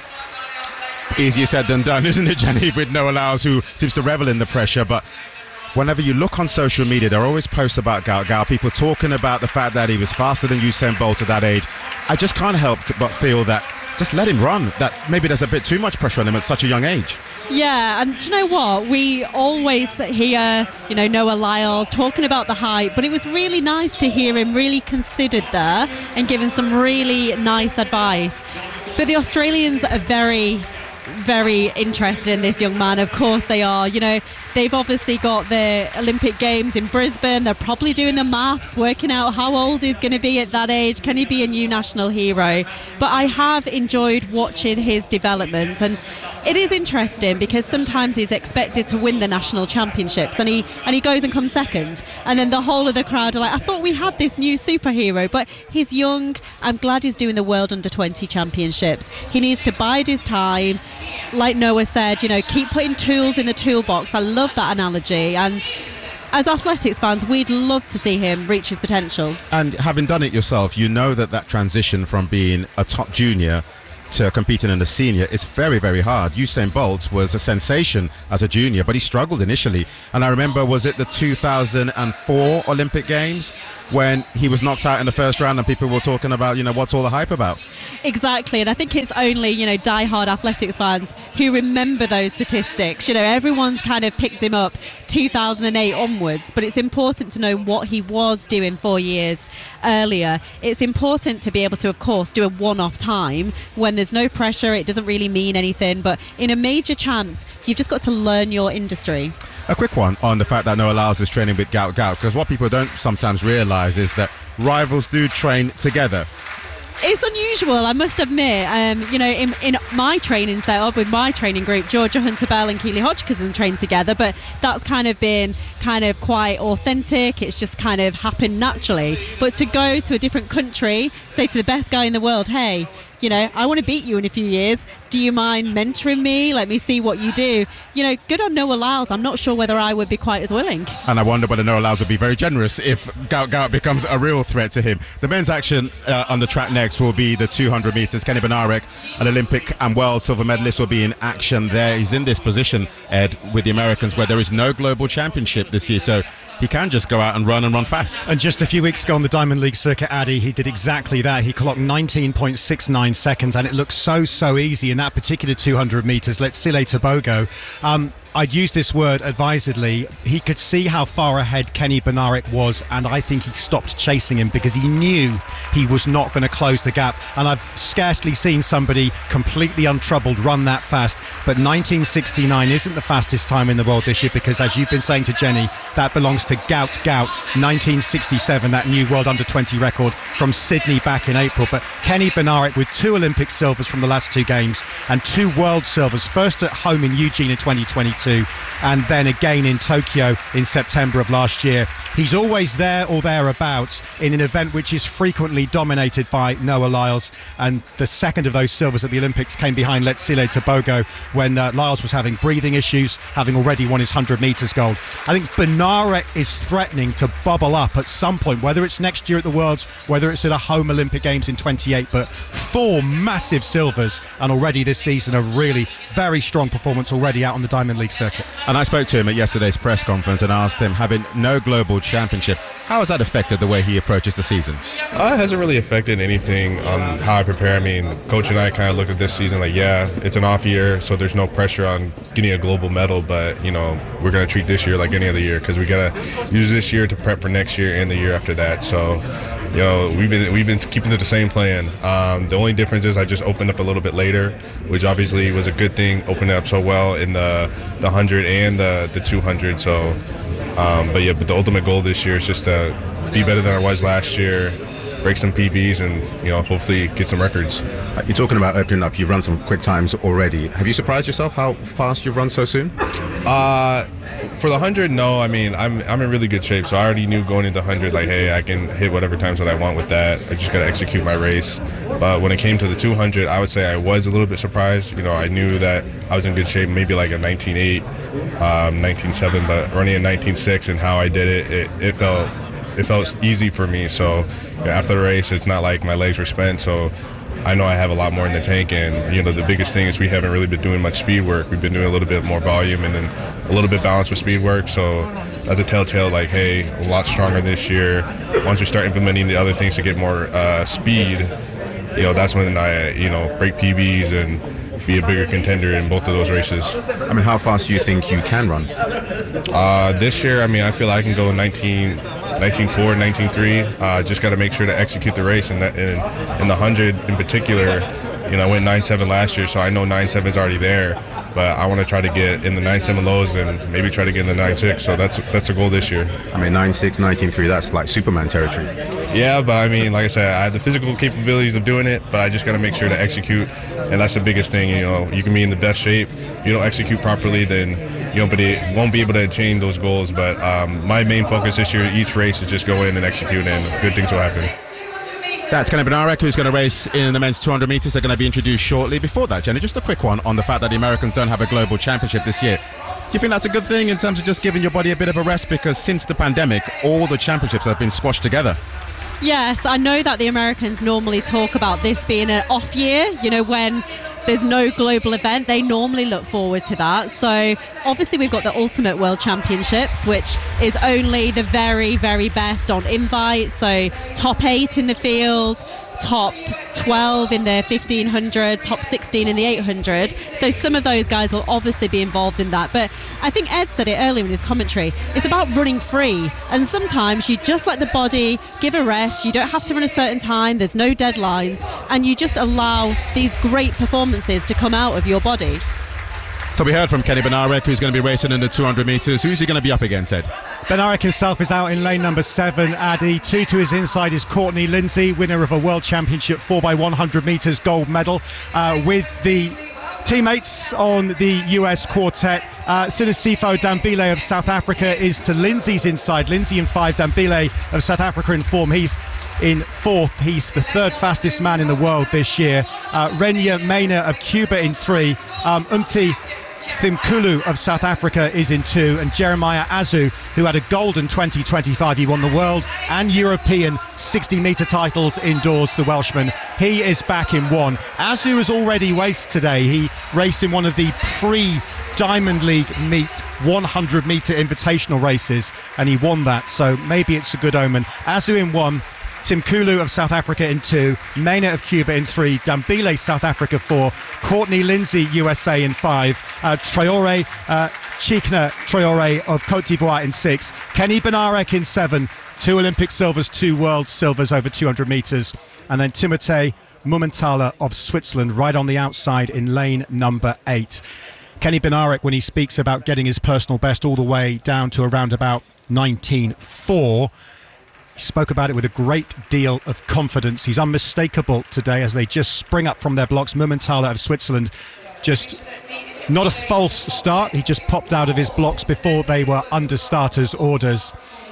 Speaker 2: Easier said than done, isn't it, Jenny, with Noah Lyles, who seems to revel in the pressure. But whenever you look on social media, there are always posts about Gout Gout, people talking about the fact that he was faster than Usain Bolt at that age. I just can't help but feel that just let him run, that maybe there's a bit too much pressure on him at such a young age.
Speaker 3: Yeah, and do you know what? We always hear, you know, Noah Lyles talking about the hype, but it was really nice to hear him really considered there and giving some really nice advice. But the Australians are very... very interested in this young man. Of course they are. You know, they've obviously got the Olympic Games in Brisbane. They're probably doing the maths, working out how old he's going to be at that age. Can he be a new national hero? But I have enjoyed watching his development, and it is interesting because sometimes he's expected to win the national championships and he and he goes and comes second, and then the whole of the crowd are like, I thought we had this new superhero. But he's young. I'm glad he's doing the World Under twenty Championships. He needs to bide his time. Like Noah said, you know, keep putting tools in the toolbox. I love that analogy. And as athletics fans, we'd love to see him reach his potential.
Speaker 2: And having done it yourself, you know that that transition from being a top junior to competing in a senior is very, very hard. Usain Bolt was a sensation as a junior, but he struggled initially. And I remember, was it the two thousand four Olympic Games when he was knocked out in the first round and people were talking about, you know, what's all the hype about?
Speaker 3: Exactly, and I think it's only, you know, die-hard athletics fans who remember those statistics. You know, everyone's kind of picked him up two thousand eight onwards, but it's important to know what he was doing four years earlier. It's important to be able to, of course, do a one-off time when there's no pressure. It doesn't really mean anything, but in a major chance, you've just got to learn your industry.
Speaker 2: A quick one on the fact that Noah Lyles is training with Gout Gout, because what people don't sometimes realise is that rivals do train together.
Speaker 3: It's unusual, I must admit. Um, you know, in, in my training setup with my training group, Georgia Hunter-Bell and Keely Hodgkinson trained together, but that's kind of been kind of quite authentic. It's just kind of happened naturally. But to go to a different country, say to the best guy in the world, hey, you know, I want to beat you in a few years. Do you mind mentoring me? Let me see what you do. You know, good on Noah Lyles. I'm not sure whether I would be quite as willing.
Speaker 2: And I wonder whether Noah Lyles would be very generous if Gout Gout becomes a real threat to him. The men's action uh, on the track next will be the two hundred metres. Kenny Bednarek, an Olympic and world silver medalist, will be in action there. He's in this position, Ed, with the Americans, where there is no global championship this year. So he can just go out and run and run fast.
Speaker 4: And just a few weeks ago on the Diamond League circuit, Addy, he did exactly that. He clocked nineteen point six nine seconds, and it looked so, so easy in that particular two hundred metres. Letsile Tebogo. Um, I'd use this word advisedly. He could see how far ahead Kenny Bednarek was, and I think he stopped chasing him because he knew he was not going to close the gap. And I've scarcely seen somebody completely untroubled run that fast. But nineteen sixty-nine isn't the fastest time in the world this year, because, as you've been saying to Jenny, that belongs to Gout Gout. nineteen sixty-seven, that new World Under twenty record from Sydney back in April. But Kenny Bednarek with two Olympic silvers from the last two games and two world silvers, first at home in Eugene in twenty twenty-two and then again in Tokyo in September of last year. He's always there or thereabouts in an event which is frequently dominated by Noah Lyles, and the second of those silvers at the Olympics came behind Letsile Tebogo when uh, Lyles was having breathing issues, having already won his one hundred metres gold. I think Bednarek is threatening to bubble up at some point, whether it's next year at the Worlds, whether it's at a home Olympic Games in twenty-eight, but four massive silvers, and already this season a really very strong performance already out on the Diamond League circuit.
Speaker 2: And I spoke to him at yesterday's press conference and asked him, having no global championship, how has that affected the way he approaches the season?
Speaker 17: Uh, it hasn't really affected anything on how I prepare. I mean, Coach and I kind of looked at this season like, yeah, it's an off year, so there's no pressure on getting a global medal, but, you know, we're going to treat this year like any other year because we got to use this year to prep for next year and the year after that. So, you know, we've been we've been keeping to the same plan. Um, the only difference is I just opened up a little bit later, which obviously was a good thing, opening up so well in the, the one hundred and the, the two hundred. So, um, but yeah, but the ultimate goal this year is just to be better than I was last year, break some P Bs, and, you know, hopefully get some records.
Speaker 2: You're talking about opening up. You've run some quick times already. Have you surprised yourself how fast you've run so soon?
Speaker 17: Uh, for the one hundred, no. I mean, I'm I'm in really good shape, so I already knew going into one hundred, like, hey, I can hit whatever times that I want with that. I just got to execute my race. But when it came to the two hundred, I would say I was a little bit surprised. You know, I knew that I was in good shape, maybe like a nineteen eight, um, nineteen seven, but running a nineteen six and how I did it, it, it felt it felt easy for me. So you know, after the race, it's not like my legs were spent, so I know I have a lot more in the tank, and you know the biggest thing is we haven't really been doing much speed work. We've been doing a little bit more volume and then a little bit balanced with speed work. So that's a telltale, like, hey, a lot stronger this year. Once we start implementing the other things to get more uh, speed, you know, that's when I, you know, break P Bs and be a bigger contender in both of those races.
Speaker 2: I mean, how fast do you think you can run?
Speaker 17: Uh, this year, I mean, I feel I can go nineteen, nineteen four, nineteen three. Uh, just got to make sure to execute the race. And that, in, in the one hundred in particular, you know, I went nine seven last year, so I know nine seven is already there. But I want to try to get in the nine seven lows and maybe try to get in the nine six. So that's that's the goal this year.
Speaker 2: I mean, nine six, nineteen three, that's like Superman territory.
Speaker 17: Yeah, but I mean, like I said, I have the physical capabilities of doing it, but I just got to make sure to execute. And that's the biggest thing. You know, you can be in the best shape. If you don't execute properly, then you won't be, won't be able to attain those goals. But um, my main focus this year, each race, is just go in and execute, and good things will happen.
Speaker 2: That's Kenny Bednarek, who's going to race in the men's two hundred meters. They're going to be introduced shortly. Before that, Jenny, just a quick one on the fact that the Americans don't have a global championship this year. Do you think that's a good thing in terms of just giving your body a bit of a rest? Because since the pandemic, all the championships have been squashed together.
Speaker 3: Yes, I know that the Americans normally talk about this being an off year, you know, when there's no global event. They normally look forward to that. So obviously we've got the Ultimate World Championships, which is only the very, very best on invite. So top eight in the field, top twelve in the fifteen hundred, top sixteen in the eight hundred. So some of those guys will obviously be involved in that. But I think Ed said it earlier in his commentary. It's about running free. And sometimes you just let the body give a rest. You don't have to run a certain time. There's no deadlines. And you just allow these great performances to come out of your body.
Speaker 2: So we heard from Kenny Bednarek, who's going to be racing in the two hundred meters. Who's he going to be up against, Ed?
Speaker 4: Bednarek himself is out in lane number seven, Addy. Two to his inside is Courtney Lindsay, winner of a World Championship four by one hundred meters gold medal, uh, with the teammates on the U S quartet. Uh, Sinisifo Dambile of South Africa is to Lindsay's inside. Lindsay in five, Dambile of South Africa in form. He's in fourth. He's the third fastest man in the world this year. Uh, Renya Mena of Cuba in three. Um, Umti Thimkulu of South Africa is in two, and Jeremiah Azu, who had a golden twenty twenty-five, he won the world and European sixty metre titles indoors, the Welshman. He is back in one. Azu has already raced today. He raced in one of the pre-Diamond League meet one hundred metre invitational races, and he won that, so maybe it's a good omen. Azu in one, Thimkulu of South Africa in two, Mena of Cuba in three, Dambile South Africa four, Courtney Lindsay U S A in five, uh, Traore, uh, Chikna Traore of Cote d'Ivoire in six, Kenny Bednarek in seven, two Olympic silvers, two world silvers over two hundred metres, and then Timothée Mumenthaler of Switzerland right on the outside in lane number eight. Kenny Bednarek, when he speaks about getting his personal best all the way down to around about nineteen four, he spoke about it with a great deal of confidence. He's unmistakable today as they just spring up from their blocks. Mumenthaler of Switzerland, just not a false start. He just popped out of his blocks before they were under starters' orders.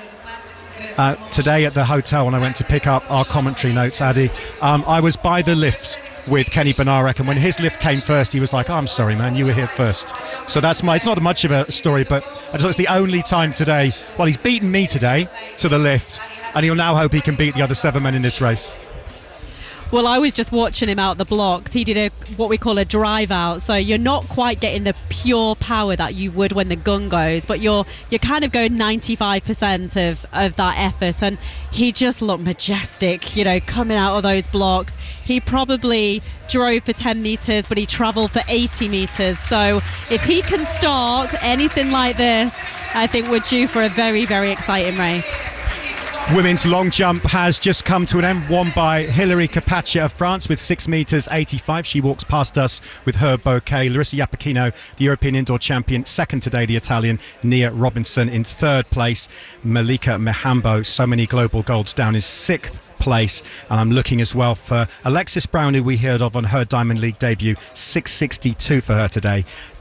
Speaker 4: Uh, today at the hotel, when I went to pick up our commentary notes, Addy, um, I was by the lift with Kenny Bednarek, and when his lift came first, he was like, oh, I'm sorry, man, you were here first. So that's my, it's not much of a story, but I just, it's the only time today, well, he's beaten me today to the lift, and he'll now hope he can beat the other seven men in this race.
Speaker 3: Well, I was just watching him out the blocks. He did a what we call a drive out. So you're not quite getting the pure power that you would when the gun goes, but you're you're kind of going ninety-five percent of, of that effort. And he just looked majestic, you know, coming out of those blocks. He probably drove for ten metres, but he travelled for eighty metres. So if he can start anything like this, I think we're due for a very, very exciting race.
Speaker 4: Women's long jump has just come to an end, won by Hilary Capaccia of France with six metres eighty-five. She walks past us with her bouquet. Larissa Iapicino, the European indoor champion, second today, the Italian Nia Robinson in third place. Malika Mihambo, so many global golds, down in sixth place. And I'm looking as well for Alexis Brown, who we heard of on her Diamond League debut, six sixty-two for her today, down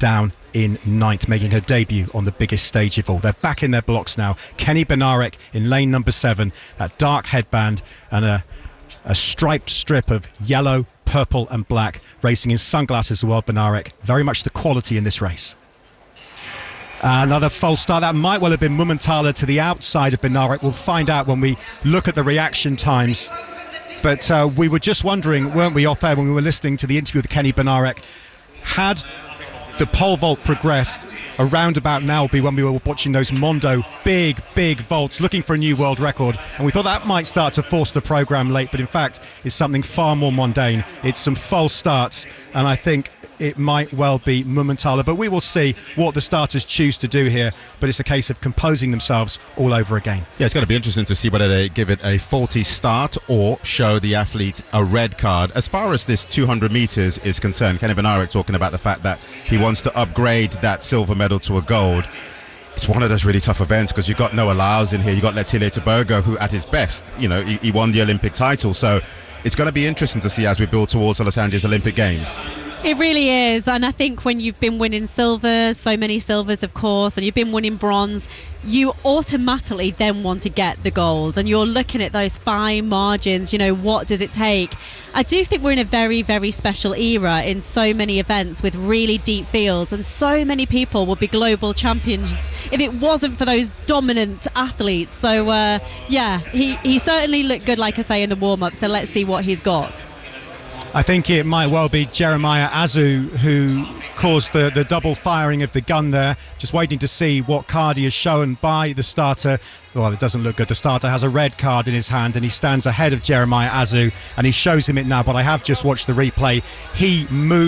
Speaker 4: in ninth, making her debut on the biggest stage of all. They're back in their blocks now. Kenny Bednarek in lane number seven, that dark headband and a, a striped strip of yellow, purple and black, racing in sunglasses as well. Bednarek, very much the quality in this race. Another false start. That might well have been Mumenthaler to the outside of Bednarek. We'll find out when we look at the reaction times. But uh, we were just wondering, weren't we, off air when we were listening to the interview with Kenny Bednarek, had the pole vault progressed around about now be when we were watching those Mondo big, big vaults, looking for a new world record. And we thought that might start to force the programme late, but in fact, it's something far more mundane. It's some false starts, and I think it might well be Mumenthaler, but we will see what the starters choose to do here. But it's a case of composing themselves all over again.
Speaker 2: Yeah, it's going to be interesting to see whether they give it a faulty start or show the athlete a red card. As far as this two hundred metres is concerned, Kenny Bednarek talking about the fact that he wants to upgrade that silver medal to a gold. It's one of those really tough events because you've got Noah Lyles in here, you've got Letsile Tebogo, who at his best, you know, he, he won the Olympic title. So it's going to be interesting to see as we build towards the Los Angeles Olympic Games.
Speaker 3: It really is, and I think when you've been winning silvers, so many silvers of course, and you've been winning bronze, you automatically then want to get the gold, and you're looking at those fine margins, you know, what does it take? I do think we're in a very, very special era in so many events with really deep fields, and so many people would be global champions if it wasn't for those dominant athletes. So uh, yeah, he, he certainly looked good, like I say, in the warm-up, so let's see what he's got.
Speaker 4: I think it might well be Jeremiah Azu who caused the, the double firing of the gun there. Just waiting to see what card he is shown by the starter. Well, it doesn't look good. The starter has a red card in his hand and he stands ahead of Jeremiah Azu, and he shows him it now, but I have just watched the replay. He moved